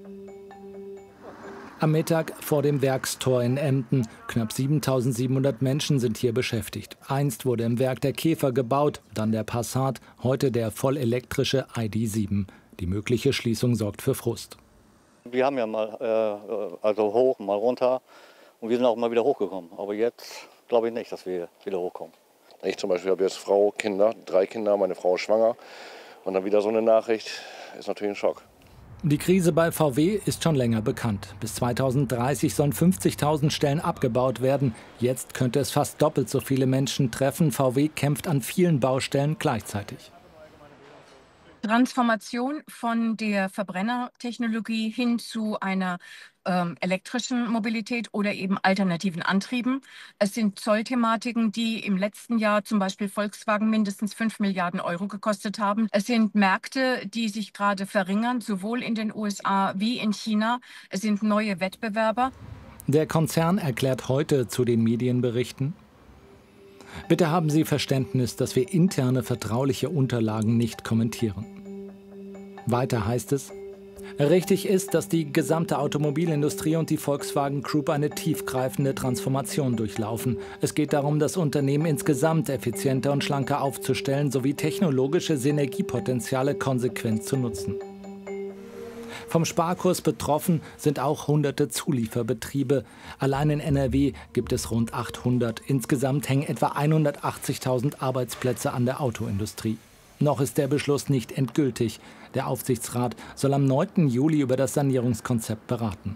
Am Mittag vor dem Werkstor in Emden. Knapp siebentausendsiebenhundert Menschen sind hier beschäftigt. Einst wurde im Werk der Käfer gebaut, dann der Passat, heute der vollelektrische I D sieben. Die mögliche Schließung sorgt für Frust. Wir haben ja mal äh, also hoch, mal runter und wir sind auch mal wieder hochgekommen. Aber jetzt glaube ich nicht, dass wir wieder hochkommen. Ich zum Beispiel habe jetzt Frau, Kinder, drei Kinder, meine Frau ist schwanger. Und dann wieder so eine Nachricht, ist natürlich ein Schock. Die Krise bei V W ist schon länger bekannt. Bis zweitausenddreißig sollen fünfzigtausend Stellen abgebaut werden. Jetzt könnte es fast doppelt so viele Menschen treffen. V W kämpft an vielen Baustellen gleichzeitig. Transformation von der Verbrennertechnologie hin zu einer ähm, elektrischen Mobilität oder eben alternativen Antrieben. Es sind Zollthematiken, die im letzten Jahr zum Beispiel Volkswagen mindestens fünf Milliarden Euro gekostet haben. Es sind Märkte, die sich gerade verringern, sowohl in den U S A wie in China. Es sind neue Wettbewerber. Der Konzern erklärt heute zu den Medienberichten: Bitte haben Sie Verständnis, dass wir interne vertrauliche Unterlagen nicht kommentieren. Weiter heißt es: Richtig ist, dass die gesamte Automobilindustrie und die Volkswagen Group eine tiefgreifende Transformation durchlaufen. Es geht darum, das Unternehmen insgesamt effizienter und schlanker aufzustellen sowie technologische Synergiepotenziale konsequent zu nutzen. Vom Sparkurs betroffen sind auch hunderte Zulieferbetriebe. Allein in N R W gibt es rund achthundert. Insgesamt hängen etwa hundertachtzigtausend Arbeitsplätze an der Autoindustrie. Noch ist der Beschluss nicht endgültig. Der Aufsichtsrat soll am neunten Juli über das Sanierungskonzept beraten.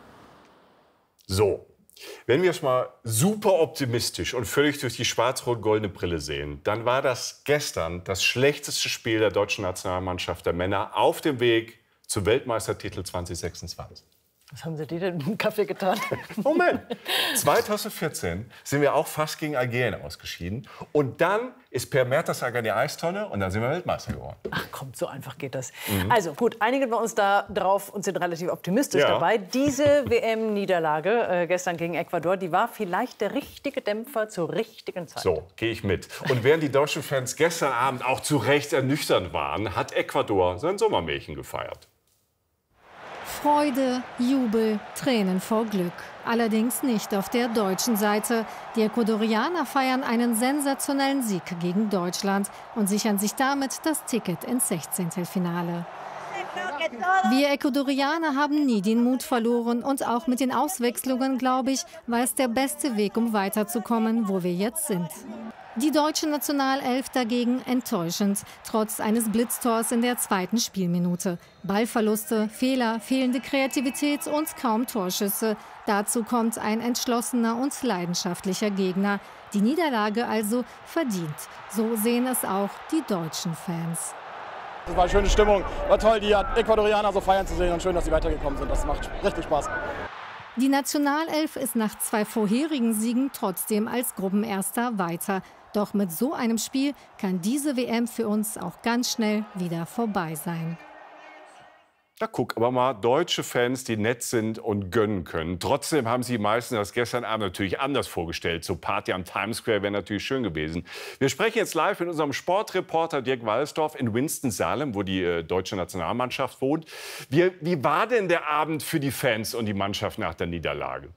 So, wenn wir es mal super optimistisch und völlig durch die schwarz-rot-goldene Brille sehen, dann war das gestern das schlechteste Spiel der deutschen Nationalmannschaft der Männer auf dem Weg zum Weltmeistertitel zwanzig sechsundzwanzig. Was haben Sie dir denn mit dem Kaffee getan? Moment, zweitausendvierzehn sind wir auch fast gegen Algerien ausgeschieden. Und dann ist Per Mertesacker die Eistonne und dann sind wir Weltmeister geworden. Ach komm, so einfach geht das. Mhm. Also gut, einigen wir uns da drauf und sind relativ optimistisch Ja. dabei. Diese W M-Niederlage äh, gestern gegen Ecuador, die war vielleicht der richtige Dämpfer zur richtigen Zeit. So, gehe ich mit. Und während die deutschen Fans gestern Abend auch zu Recht ernüchternd waren, hat Ecuador sein Sommermärchen gefeiert. Freude, Jubel, Tränen vor Glück. Allerdings nicht auf der deutschen Seite. Die Ecuadorianer feiern einen sensationellen Sieg gegen Deutschland und sichern sich damit das Ticket ins Sechzehntelfinale. Wir Ecuadorianer haben nie den Mut verloren und auch mit den Auswechslungen, glaube ich, war es der beste Weg, um weiterzukommen, wo wir jetzt sind. Die deutsche Nationalelf dagegen enttäuschend, trotz eines Blitztors in der zweiten Spielminute. Ballverluste, Fehler, fehlende Kreativität und kaum Torschüsse. Dazu kommt ein entschlossener und leidenschaftlicher Gegner. Die Niederlage also verdient. So sehen es auch die deutschen Fans. Es war eine schöne Stimmung, war toll, die Ecuadorianer so feiern zu sehen und schön, dass sie weitergekommen sind. Das macht richtig Spaß. Die Nationalelf ist nach zwei vorherigen Siegen trotzdem als Gruppenerster weiter. Doch mit so einem Spiel kann diese W M für uns auch ganz schnell wieder vorbei sein. Da guck aber mal, deutsche Fans, die nett sind und gönnen können. Trotzdem haben sich die meisten das gestern Abend natürlich anders vorgestellt. So Party am Times Square wäre natürlich schön gewesen. Wir sprechen jetzt live mit unserem Sportreporter Dirk Walsdorf in Winston-Salem, wo die äh, deutsche Nationalmannschaft wohnt. Wie, wie war denn der Abend für die Fans und die Mannschaft nach der Niederlage?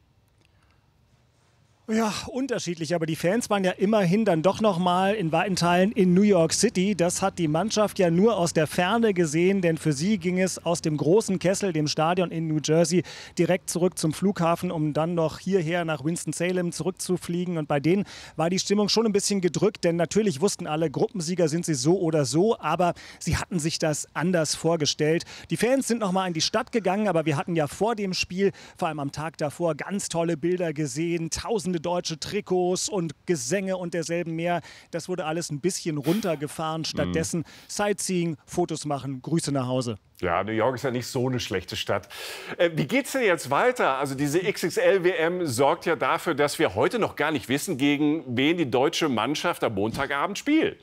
Ja, unterschiedlich, aber die Fans waren ja immerhin dann doch noch mal in weiten Teilen in New York City. Das hat die Mannschaft ja nur aus der Ferne gesehen, denn für sie ging es aus dem großen Kessel, dem Stadion in New Jersey, direkt zurück zum Flughafen, um dann noch hierher nach Winston-Salem zurückzufliegen. Und bei denen war die Stimmung schon ein bisschen gedrückt, denn natürlich wussten alle, Gruppensieger sind sie so oder so, aber sie hatten sich das anders vorgestellt. Die Fans sind noch mal in die Stadt gegangen, aber wir hatten ja vor dem Spiel, vor allem am Tag davor, ganz tolle Bilder gesehen, tausende deutsche Trikots und Gesänge und derselben mehr. Das wurde alles ein bisschen runtergefahren. Stattdessen Sightseeing, Fotos machen, Grüße nach Hause. Ja, New York ist ja nicht so eine schlechte Stadt. Äh, wie geht's denn jetzt weiter? Also diese X X L W M sorgt ja dafür, dass wir heute noch gar nicht wissen, gegen wen die deutsche Mannschaft am Montagabend spielt.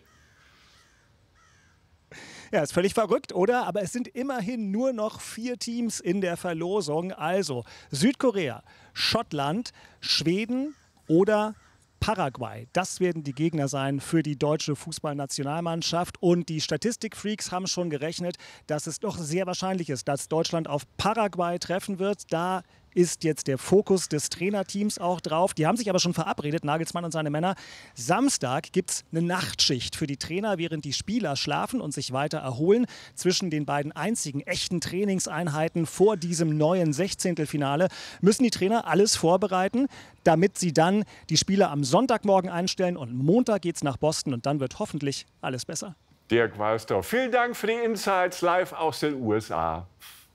Ja, ist völlig verrückt, oder? Aber es sind immerhin nur noch vier Teams in der Verlosung. Also Südkorea, Schottland, Schweden oder Paraguay. Das werden die Gegner sein für die deutsche Fußballnationalmannschaft. Und die Statistikfreaks haben schon gerechnet, dass es doch sehr wahrscheinlich ist, dass Deutschland auf Paraguay treffen wird. Da ist jetzt der Fokus des Trainerteams auch drauf. Die haben sich aber schon verabredet, Nagelsmann und seine Männer. Samstag gibt es eine Nachtschicht für die Trainer, während die Spieler schlafen und sich weiter erholen. Zwischen den beiden einzigen echten Trainingseinheiten vor diesem neuen Sechzehntelfinale müssen die Trainer alles vorbereiten, damit sie dann die Spieler am Sonntagmorgen einstellen. Und Montag geht es nach Boston und dann wird hoffentlich alles besser. Dirk Walsdorf, vielen Dank für die Insights live aus den U S A.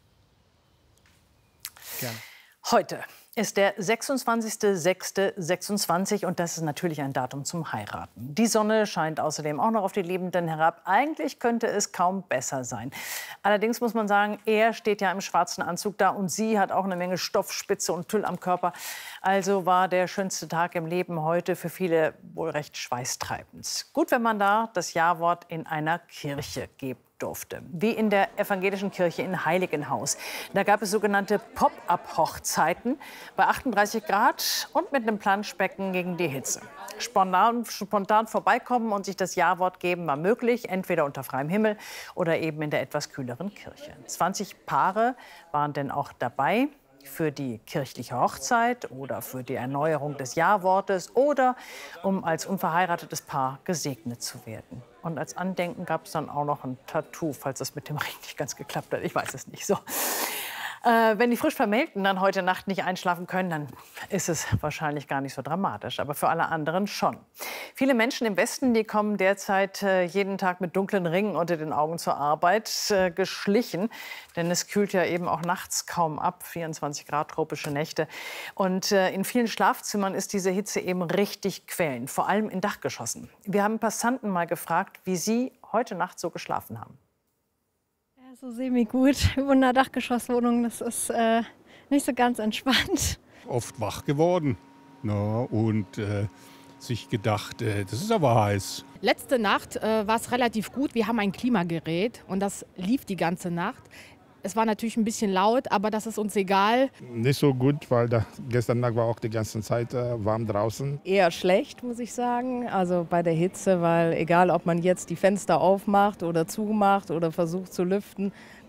Gerne. Heute ist der sechsundzwanzigster sechster sechsundzwanzig und das ist natürlich ein Datum zum Heiraten. Die Sonne scheint außerdem auch noch auf die Liebenden herab. Eigentlich könnte es kaum besser sein. Allerdings muss man sagen, er steht ja im schwarzen Anzug da und sie hat auch eine Menge Stoff, Spitze und Tüll am Körper. Also war der schönste Tag im Leben heute für viele wohl recht schweißtreibend. Gut, wenn man da das Ja-Wort in einer Kirche gibt durfte, wie in der evangelischen Kirche in Heiligenhaus. Da gab es sogenannte Pop-up-Hochzeiten bei achtunddreißig Grad und mit einem Planschbecken gegen die Hitze. Spontan, spontan vorbeikommen und sich das Ja-Wort geben war möglich, entweder unter freiem Himmel oder eben in der etwas kühleren Kirche. zwanzig Paare waren denn auch dabei für die kirchliche Hochzeit oder für die Erneuerung des Ja-Wortes oder um als unverheiratetes Paar gesegnet zu werden. Und als Andenken gab es dann auch noch ein Tattoo, falls das mit dem Ring nicht ganz geklappt hat. Ich weiß es nicht. So. Äh, wenn die frisch Vermählten dann heute Nacht nicht einschlafen können, dann ist es wahrscheinlich gar nicht so dramatisch. Aber für alle anderen schon. Viele Menschen im Westen, die kommen derzeit äh, jeden Tag mit dunklen Ringen unter den Augen zur Arbeit äh, geschlichen. Denn es kühlt ja eben auch nachts kaum ab. vierundzwanzig Grad tropische Nächte. Und äh, in vielen Schlafzimmern ist diese Hitze eben richtig quälend. Vor allem in Dachgeschossen. Wir haben Passanten mal gefragt, wie sie heute Nacht so geschlafen haben. So semi-gut. Ich wohne in einer Dachgeschosswohnung, das ist äh, nicht so ganz entspannt. Oft wach geworden, na, und äh, sich gedacht, äh, das ist aber heiß. Letzte Nacht äh, war es relativ gut. Wir haben ein Klimagerät und das lief die ganze Nacht. Es war natürlich ein bisschen laut, aber das ist uns egal. Nicht so gut, weil da, gestern Nacht war auch die ganze Zeit äh, warm draußen. Eher schlecht, muss ich sagen, also bei der Hitze, weil egal, ob man jetzt die Fenster aufmacht oder zumacht oder versucht zu lüften,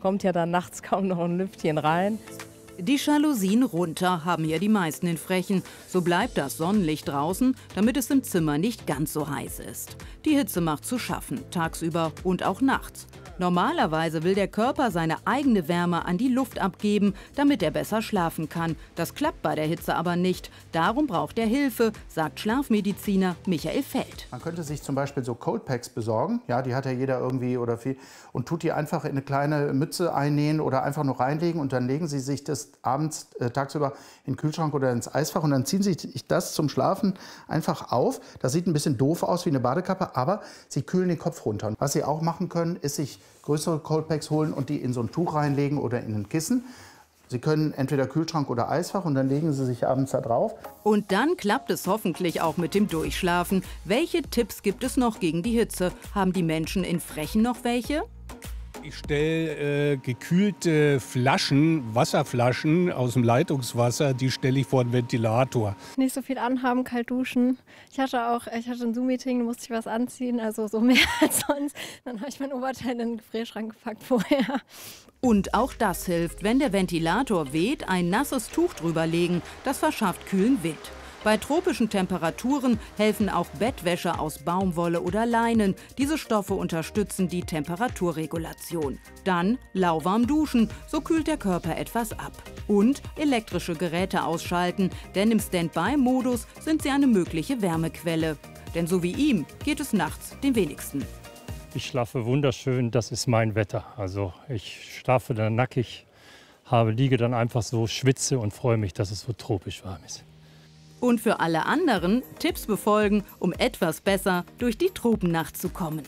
kommt ja dann nachts kaum noch ein Lüftchen rein. Die Jalousien runter haben ja die meisten in Frechen. So bleibt das Sonnenlicht draußen, damit es im Zimmer nicht ganz so heiß ist. Die Hitze macht zu schaffen, tagsüber und auch nachts. Normalerweise will der Körper seine eigene Wärme an die Luft abgeben, damit er besser schlafen kann. Das klappt bei der Hitze aber nicht. Darum braucht er Hilfe, sagt Schlafmediziner Michael Feld. Man könnte sich zum Beispiel so Cold Packs besorgen, ja, die hat ja jeder irgendwie oder viel, und tut die einfach in eine kleine Mütze einnähen oder einfach nur reinlegen und dann legen Sie sich das abends, äh, tagsüber in den Kühlschrank oder ins Eisfach und dann ziehen Sie sich das zum Schlafen einfach auf. Das sieht ein bisschen doof aus wie eine Badekappe, aber Sie kühlen den Kopf runter. Und was Sie auch machen können, ist sich größere Cold Packs holen und die in so ein Tuch reinlegen oder in ein Kissen. Sie können entweder Kühlschrank oder Eisfach und dann legen Sie sich abends da drauf. Und dann klappt es hoffentlich auch mit dem Durchschlafen. Welche Tipps gibt es noch gegen die Hitze? Haben die Menschen in Frechen noch welche? Ich stelle äh, gekühlte Flaschen, Wasserflaschen aus dem Leitungswasser, die stelle ich vor den Ventilator. Nicht so viel anhaben, kalt duschen. Ich hatte auch, ich hatte ein Zoom-Meeting, da musste ich was anziehen, also so mehr als sonst. Dann habe ich mein Oberteil in den Gefrierschrank gepackt vorher. Und auch das hilft, wenn der Ventilator weht, ein nasses Tuch drüber legen. Das verschafft kühlen Wind. Bei tropischen Temperaturen helfen auch Bettwäsche aus Baumwolle oder Leinen. Diese Stoffe unterstützen die Temperaturregulation. Dann lauwarm duschen, so kühlt der Körper etwas ab. Und elektrische Geräte ausschalten, denn im Standby-Modus sind sie eine mögliche Wärmequelle. Denn so wie ihm geht es nachts den wenigsten. Ich schlafe wunderschön, das ist mein Wetter. Also ich schlafe dann nackig, habe, liege dann einfach so, schwitze und freue mich, dass es so tropisch warm ist. Und für alle anderen Tipps befolgen, um etwas besser durch die Tropennacht zu kommen.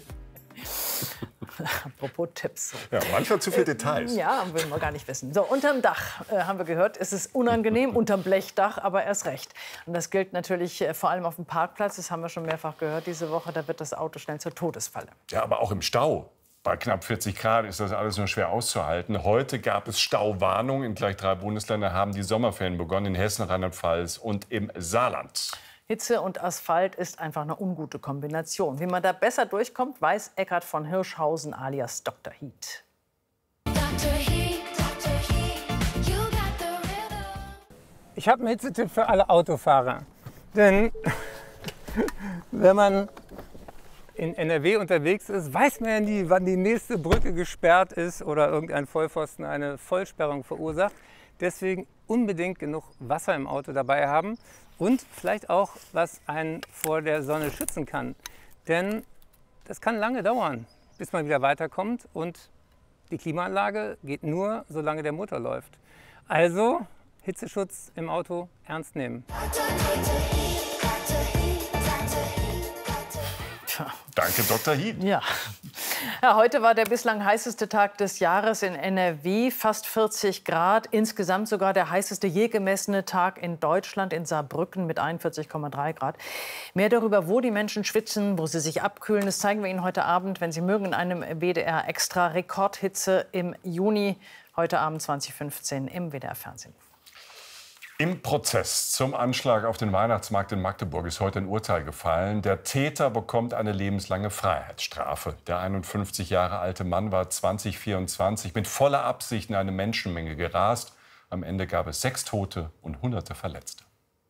Apropos Tipps. Ja, manchmal zu viele Details. Ja, will man gar nicht wissen. So, unterm Dach äh, haben wir gehört, ist es unangenehm, unterm Blechdach aber erst recht. Und das gilt natürlich äh, vor allem auf dem Parkplatz. Das haben wir schon mehrfach gehört diese Woche. Da wird das Auto schnell zur Todesfalle. Ja, aber auch im Stau. Bei knapp vierzig Grad ist das alles nur schwer auszuhalten. Heute gab es Stauwarnungen. In gleich drei Bundesländern haben die Sommerferien begonnen. In Hessen, Rheinland-Pfalz und im Saarland. Hitze und Asphalt ist einfach eine ungute Kombination. Wie man da besser durchkommt, weiß Eckhard von Hirschhausen alias Doktor Heat. Ich habe einen Hitzetipp für alle Autofahrer. Denn wenn man in N R W unterwegs ist, weiß man ja nie, wann die nächste Brücke gesperrt ist oder irgendein Vollpfosten eine Vollsperrung verursacht. Deswegen unbedingt genug Wasser im Auto dabei haben und vielleicht auch, was einen vor der Sonne schützen kann. Denn das kann lange dauern, bis man wieder weiterkommt und die Klimaanlage geht nur, solange der Motor läuft. Also Hitzeschutz im Auto ernst nehmen. Danke, Doktor Heat. Ja. Ja, heute war der bislang heißeste Tag des Jahres in N R W, fast vierzig Grad. Insgesamt sogar der heißeste je gemessene Tag in Deutschland, in Saarbrücken mit einundvierzig Komma drei Grad. Mehr darüber, wo die Menschen schwitzen, wo sie sich abkühlen, das zeigen wir Ihnen heute Abend, wenn Sie mögen, in einem W D R-Extra Rekordhitze im Juni, heute Abend zwanzig Uhr fünfzehn im W D R-Fernsehen. Im Prozess zum Anschlag auf den Weihnachtsmarkt in Magdeburg ist heute ein Urteil gefallen. Der Täter bekommt eine lebenslange Freiheitsstrafe. Der einundfünfzig Jahre alte Mann war zwanzig vierundzwanzig mit voller Absicht in eine Menschenmenge gerast. Am Ende gab es sechs Tote und hunderte Verletzte.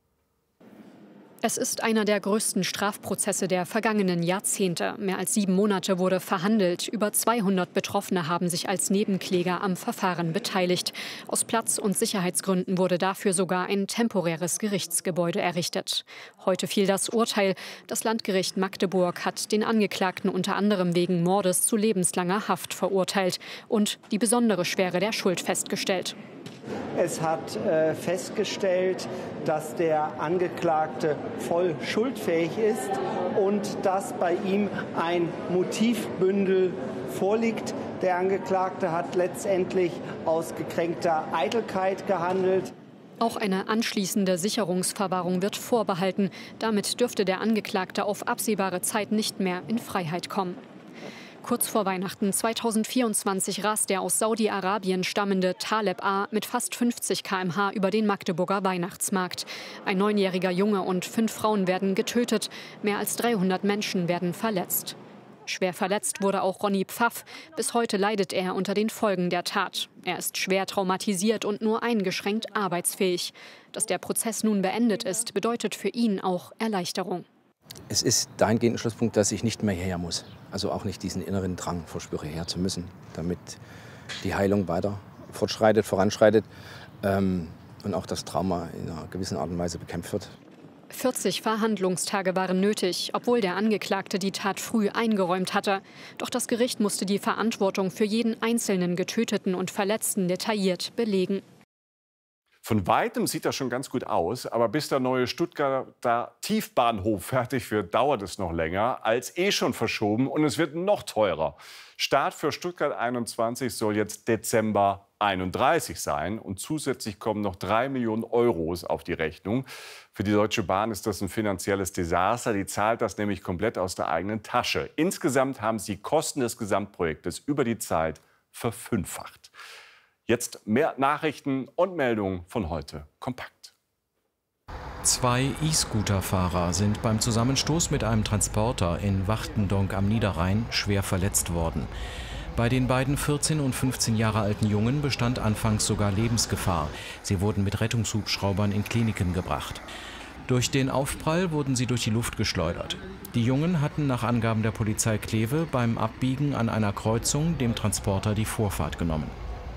Es ist einer der größten Strafprozesse der vergangenen Jahrzehnte. Mehr als sieben Monate wurde verhandelt. Über zweihundert Betroffene haben sich als Nebenkläger am Verfahren beteiligt. Aus Platz- und Sicherheitsgründen wurde dafür sogar ein temporäres Gerichtsgebäude errichtet. Heute fiel das Urteil. Das Landgericht Magdeburg hat den Angeklagten unter anderem wegen Mordes zu lebenslanger Haft verurteilt und die besondere Schwere der Schuld festgestellt. Es hat äh, festgestellt, dass der Angeklagte voll schuldfähig ist und dass bei ihm ein Motivbündel vorliegt. Der Angeklagte hat letztendlich aus gekränkter Eitelkeit gehandelt. Auch eine anschließende Sicherungsverwahrung wird vorbehalten. Damit dürfte der Angeklagte auf absehbare Zeit nicht mehr in Freiheit kommen. Kurz vor Weihnachten zweitausendvierundzwanzig rast der aus Saudi-Arabien stammende Taleb A. mit fast fünfzig Kilometer pro Stunde über den Magdeburger Weihnachtsmarkt. Ein neunjähriger Junge und fünf Frauen werden getötet. Mehr als dreihundert Menschen werden verletzt. Schwer verletzt wurde auch Ronny Pfaff. Bis heute leidet er unter den Folgen der Tat. Er ist schwer traumatisiert und nur eingeschränkt arbeitsfähig. Dass der Prozess nun beendet ist, bedeutet für ihn auch Erleichterung. Es ist dahingehend ein Schlusspunkt, dass ich nicht mehr hierher muss. Also auch nicht diesen inneren Drang verspüre, hierher zu müssen, damit die Heilung weiter fortschreitet, voranschreitet ähm, und auch das Trauma in einer gewissen Art und Weise bekämpft wird. vierzig Verhandlungstage waren nötig, obwohl der Angeklagte die Tat früh eingeräumt hatte. Doch das Gericht musste die Verantwortung für jeden einzelnen Getöteten und Verletzten detailliert belegen. Von Weitem sieht das schon ganz gut aus, aber bis der neue Stuttgarter Tiefbahnhof fertig wird, dauert es noch länger, als eh schon verschoben, und es wird noch teurer. Start für Stuttgart einundzwanzig soll jetzt Dezember einunddreißig sein, und zusätzlich kommen noch drei Millionen Euro auf die Rechnung. Für die Deutsche Bahn ist das ein finanzielles Desaster. Die zahlt das nämlich komplett aus der eigenen Tasche. Insgesamt haben sie die Kosten des Gesamtprojektes über die Zeit verfünffacht. Jetzt mehr Nachrichten und Meldungen von heute kompakt. Zwei E-Scooter-Fahrer sind beim Zusammenstoß mit einem Transporter in Wachtendonk am Niederrhein schwer verletzt worden. Bei den beiden vierzehn und fünfzehn Jahre alten Jungen bestand anfangs sogar Lebensgefahr. Sie wurden mit Rettungshubschraubern in Kliniken gebracht. Durch den Aufprall wurden sie durch die Luft geschleudert. Die Jungen hatten nach Angaben der Polizei Kleve beim Abbiegen an einer Kreuzung dem Transporter die Vorfahrt genommen.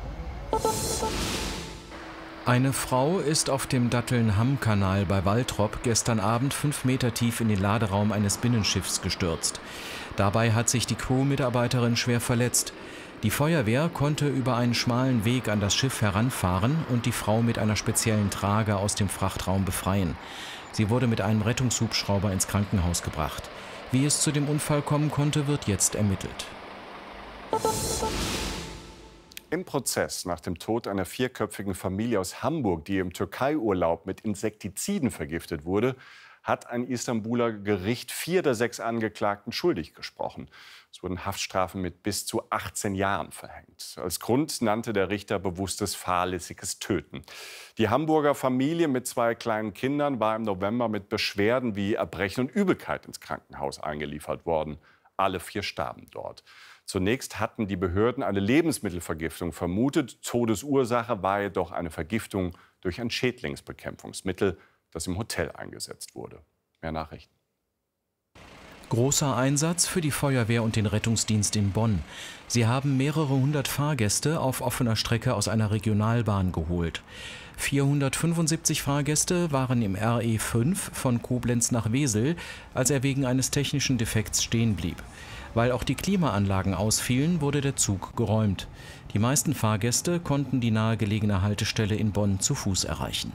Eine Frau ist auf dem Datteln-Hamm-Kanal bei Waltrop gestern Abend fünf Meter tief in den Laderaum eines Binnenschiffs gestürzt. Dabei hat sich die Crew-Mitarbeiterin schwer verletzt. Die Feuerwehr konnte über einen schmalen Weg an das Schiff heranfahren und die Frau mit einer speziellen Trage aus dem Frachtraum befreien. Sie wurde mit einem Rettungshubschrauber ins Krankenhaus gebracht. Wie es zu dem Unfall kommen konnte, wird jetzt ermittelt. Im Prozess nach dem Tod einer vierköpfigen Familie aus Hamburg, die im Türkei-Urlaub mit Insektiziden vergiftet wurde, hat ein Istanbuler Gericht vier der sechs Angeklagten schuldig gesprochen. Es wurden Haftstrafen mit bis zu achtzehn Jahren verhängt. Als Grund nannte der Richter bewusstes fahrlässiges Töten. Die Hamburger Familie mit zwei kleinen Kindern war im November mit Beschwerden wie Erbrechen und Übelkeit ins Krankenhaus eingeliefert worden. Alle vier starben dort. Zunächst hatten die Behörden eine Lebensmittelvergiftung vermutet. Todesursache war jedoch eine Vergiftung durch ein Schädlingsbekämpfungsmittel, das im Hotel eingesetzt wurde. Mehr Nachrichten. Großer Einsatz für die Feuerwehr und den Rettungsdienst in Bonn. Sie haben mehrere hundert Fahrgäste auf offener Strecke aus einer Regionalbahn geholt. vierhundertfünfundsiebzig Fahrgäste waren im R E fünf von Koblenz nach Wesel, als er wegen eines technischen Defekts stehen blieb. Weil auch die Klimaanlagen ausfielen, wurde der Zug geräumt. Die meisten Fahrgäste konnten die nahegelegene Haltestelle in Bonn zu Fuß erreichen.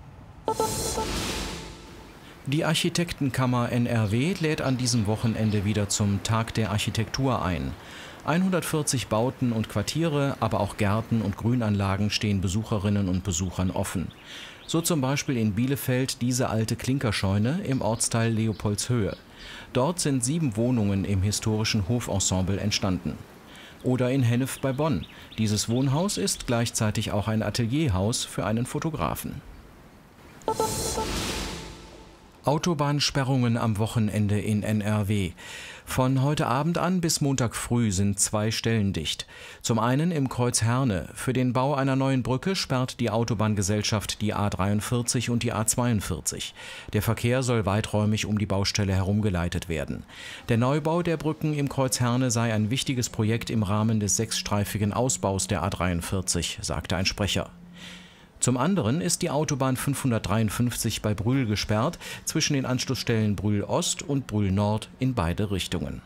Die Architektenkammer N R W lädt an diesem Wochenende wieder zum Tag der Architektur ein. hundertvierzig Bauten und Quartiere, aber auch Gärten und Grünanlagen stehen Besucherinnen und Besuchern offen. So zum Beispiel in Bielefeld diese alte Klinkerscheune im Ortsteil Leopoldshöhe. Dort sind sieben Wohnungen im historischen Hofensemble entstanden. Oder in Hennef bei Bonn. Dieses Wohnhaus ist gleichzeitig auch ein Atelierhaus für einen Fotografen. Autobahnsperrungen am Wochenende in N R W. Von heute Abend an bis Montag früh sind zwei Stellen dicht. Zum einen im Kreuz Herne. Für den Bau einer neuen Brücke sperrt die Autobahngesellschaft die A dreiundvierzig und die A zweiundvierzig. Der Verkehr soll weiträumig um die Baustelle herumgeleitet werden. Der Neubau der Brücken im Kreuz Herne sei ein wichtiges Projekt im Rahmen des sechsstreifigen Ausbaus der A dreiundvierzig, sagte ein Sprecher. Zum anderen ist die Autobahn fünfhundertdreiundfünfzig bei Brühl gesperrt, zwischen den Anschlussstellen Brühl Ost und Brühl Nord in beide Richtungen.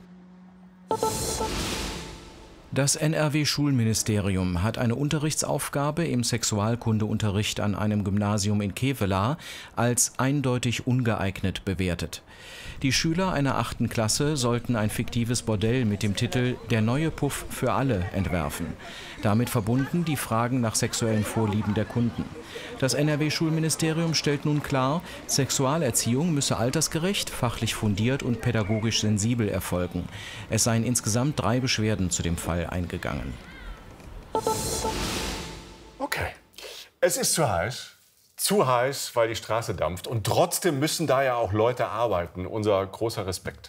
Das N R W-Schulministerium hat eine Unterrichtsaufgabe im Sexualkundeunterricht an einem Gymnasium in Kevelaer als eindeutig ungeeignet bewertet. Die Schüler einer achten Klasse sollten ein fiktives Bordell mit dem Titel »Der neue Puff für alle« entwerfen. Damit verbunden die Fragen nach sexuellen Vorlieben der Kunden. Das N R W-Schulministerium stellt nun klar, Sexualerziehung müsse altersgerecht, fachlich fundiert und pädagogisch sensibel erfolgen. Es seien insgesamt drei Beschwerden zu dem Fall eingegangen. Okay, es ist zu heiß. Zu heiß, weil die Straße dampft. Und trotzdem müssen da ja auch Leute arbeiten. Unser großer Respekt.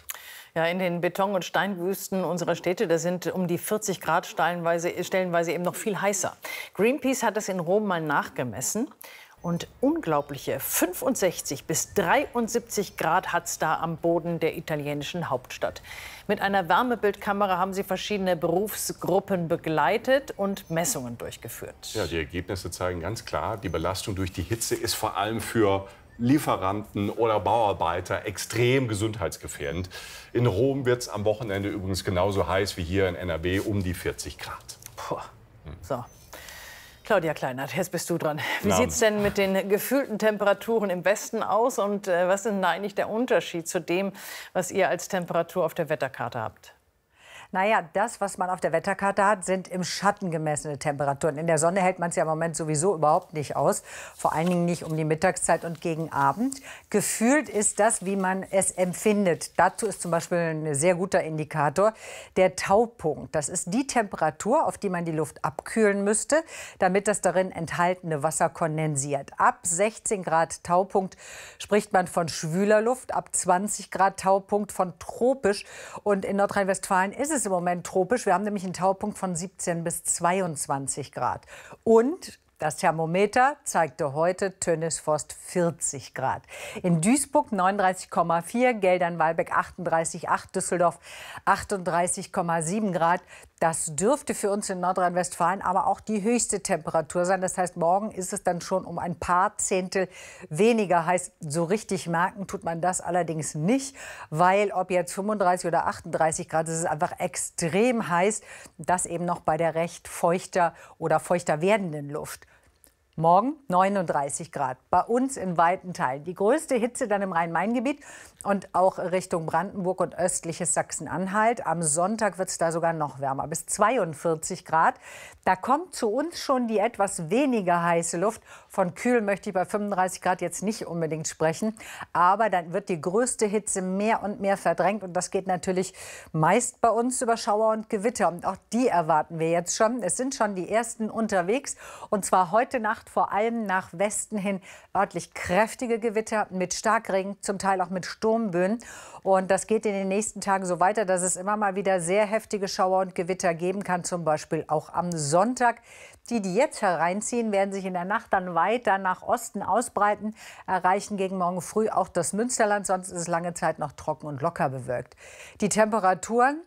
Ja, in den Beton- und Steinwüsten unserer Städte, da sind um die vierzig Grad stellenweise, stellenweise eben noch viel heißer. Greenpeace hat es in Rom mal nachgemessen. Und unglaubliche fünfundsechzig bis dreiundsiebzig Grad hat es da am Boden der italienischen Hauptstadt. Mit einer Wärmebildkamera haben sie verschiedene Berufsgruppen begleitet und Messungen durchgeführt. Ja, die Ergebnisse zeigen ganz klar, die Belastung durch die Hitze ist vor allem für Lieferanten oder Bauarbeiter extrem gesundheitsgefährdend. In Rom wird es am Wochenende übrigens genauso heiß wie hier in N R W, um die vierzig Grad. Puh. So. Claudia Kleinert, jetzt bist du dran. Wie sieht es denn mit den gefühlten Temperaturen im Westen aus? Und äh, was ist denn da eigentlich der Unterschied zu dem, was ihr als Temperatur auf der Wetterkarte habt? Naja, das, was man auf der Wetterkarte hat, sind im Schatten gemessene Temperaturen. In der Sonne hält man es ja im Moment sowieso überhaupt nicht aus. Vor allen Dingen nicht um die Mittagszeit und gegen Abend. Gefühlt ist das, wie man es empfindet. Dazu ist zum Beispiel ein sehr guter Indikator der Taupunkt. Das ist die Temperatur, auf die man die Luft abkühlen müsste, damit das darin enthaltene Wasser kondensiert. Ab sechzehn Grad Taupunkt spricht man von schwüler Luft, ab zwanzig Grad Taupunkt von tropisch. Und in Nordrhein-Westfalen ist es im Moment tropisch. Wir haben nämlich einen Taupunkt von siebzehn bis zweiundzwanzig Grad. Und das Thermometer zeigte heute Tönnesforst vierzig Grad. In Duisburg neununddreißig Komma vier, Geldern-Walbeck achtunddreißig Komma acht, Düsseldorf achtunddreißig Komma sieben Grad. Das dürfte für uns in Nordrhein-Westfalen aber auch die höchste Temperatur sein. Das heißt, morgen ist es dann schon um ein paar Zehntel weniger heiß. So richtig merken tut man das allerdings nicht, weil ob jetzt fünfunddreißig oder achtunddreißig Grad, es ist einfach extrem heiß. Das eben noch bei der recht feuchter oder feuchter werdenden Luft. Morgen neununddreißig Grad, bei uns in weiten Teilen. Die größte Hitze dann im Rhein-Main-Gebiet und auch Richtung Brandenburg und östliches Sachsen-Anhalt. Am Sonntag wird es da sogar noch wärmer, bis zweiundvierzig Grad. Da kommt zu uns schon die etwas weniger heiße Luft. Von kühl möchte ich bei fünfunddreißig Grad jetzt nicht unbedingt sprechen. Aber dann wird die größte Hitze mehr und mehr verdrängt. Und das geht natürlich meist bei uns über Schauer und Gewitter. Und auch die erwarten wir jetzt schon. Es sind schon die ersten unterwegs. Und zwar heute Nacht vor allem nach Westen hin örtlich kräftige Gewitter mit Starkregen, zum Teil auch mit Sturmböen. Und das geht in den nächsten Tagen so weiter, dass es immer mal wieder sehr heftige Schauer und Gewitter geben kann, zum Beispiel auch am Sonntag. Die, die jetzt hereinziehen, werden sich in der Nacht dann weiter nach Osten ausbreiten, erreichen gegen morgen früh auch das Münsterland. Sonst ist es lange Zeit noch trocken und locker bewölkt. Die Temperaturen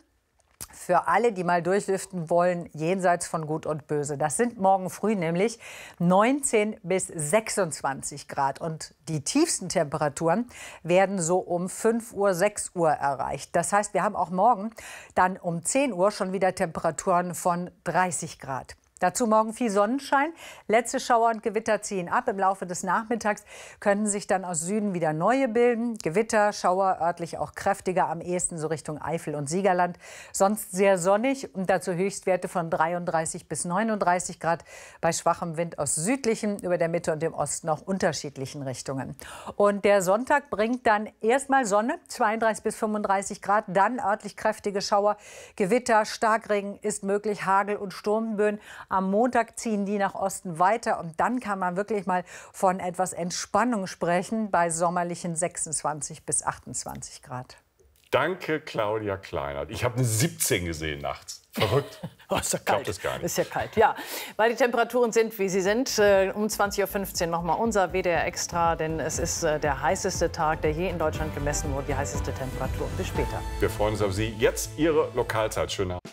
für alle, die mal durchlüften wollen, jenseits von Gut und Böse. Das sind morgen früh nämlich neunzehn bis sechsundzwanzig Grad. Und die tiefsten Temperaturen werden so um fünf Uhr, sechs Uhr erreicht. Das heißt, wir haben auch morgen dann um zehn Uhr schon wieder Temperaturen von dreißig Grad. Dazu morgen viel Sonnenschein. Letzte Schauer und Gewitter ziehen ab. Im Laufe des Nachmittags können sich dann aus Süden wieder neue bilden. Gewitter, Schauer, örtlich auch kräftiger, am ehesten so Richtung Eifel und Siegerland. Sonst sehr sonnig und dazu Höchstwerte von dreiunddreißig bis neununddreißig Grad. Bei schwachem Wind aus südlichen, über der Mitte und dem Osten auch unterschiedlichen Richtungen. Und der Sonntag bringt dann erstmal Sonne, zweiunddreißig bis fünfunddreißig Grad. Dann örtlich kräftige Schauer, Gewitter, Starkregen ist möglich, Hagel und Sturmböen. Am Montag ziehen die nach Osten weiter und dann kann man wirklich mal von etwas Entspannung sprechen bei sommerlichen sechsundzwanzig bis achtundzwanzig Grad. Danke, Claudia Kleinert. Ich habe eine siebzehn gesehen nachts. Verrückt. Oh, ist ja ich glaube kalt. das gar nicht. Ist ja kalt, ja. Weil die Temperaturen sind, wie sie sind. Äh, um zwanzig Uhr fünfzehn noch mal unser W D R Extra, denn es ist äh, der heißeste Tag, der je in Deutschland gemessen wurde, die heißeste Temperatur. Bis später. Wir freuen uns auf Sie. Jetzt Ihre Lokalzeit. Schönen Abend.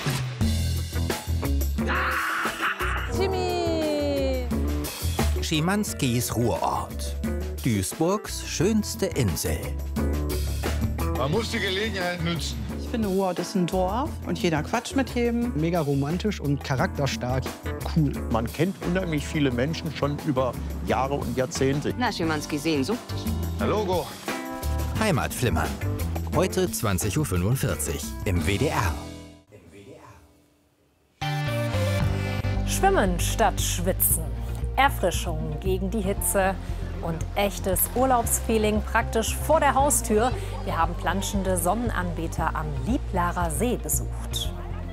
Jimmy! Schimanskis Ruhrort. Duisburgs schönste Insel. Man muss die Gelegenheit nützen. Ich finde, Ruhrort ist ein Dorf und jeder quatscht mit jedem. Mega romantisch und charakterstark. Cool. Man kennt unheimlich viele Menschen schon über Jahre und Jahrzehnte. Na, Schimanski Sehnsucht. Na, Logo. Heimatflimmern. Heute zwanzig Uhr fünfundvierzig im W D R. Schwimmen statt Schwitzen. Erfrischung gegen die Hitze und echtes Urlaubsfeeling praktisch vor der Haustür. Wir haben planschende Sonnenanbeter am Lieplarer See besucht.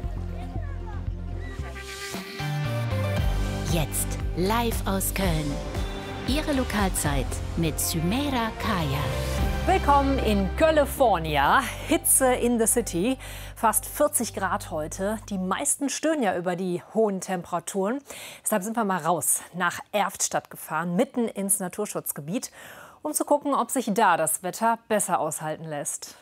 Jetzt live aus Köln. Ihre Lokalzeit mit Sümeyra Kaya. Willkommen in California. Hitze in the City. Fast vierzig Grad heute. Die meisten stöhnen ja über die hohen Temperaturen. Deshalb sind wir mal raus nach Erftstadt gefahren, mitten ins Naturschutzgebiet, um zu gucken, ob sich da das Wetter besser aushalten lässt.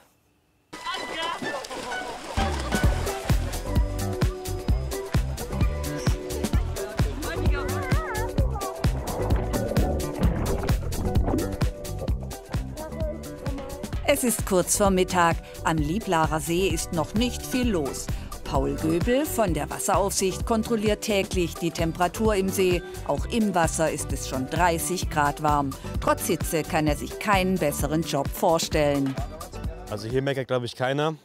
Es ist kurz vor Mittag. Am Lieplarer See ist noch nicht viel los. Paul Göbel von der Wasseraufsicht kontrolliert täglich die Temperatur im See. Auch im Wasser ist es schon dreißig Grad warm. Trotz Hitze kann er sich keinen besseren Job vorstellen. Also hier meckert, glaube ich, keiner.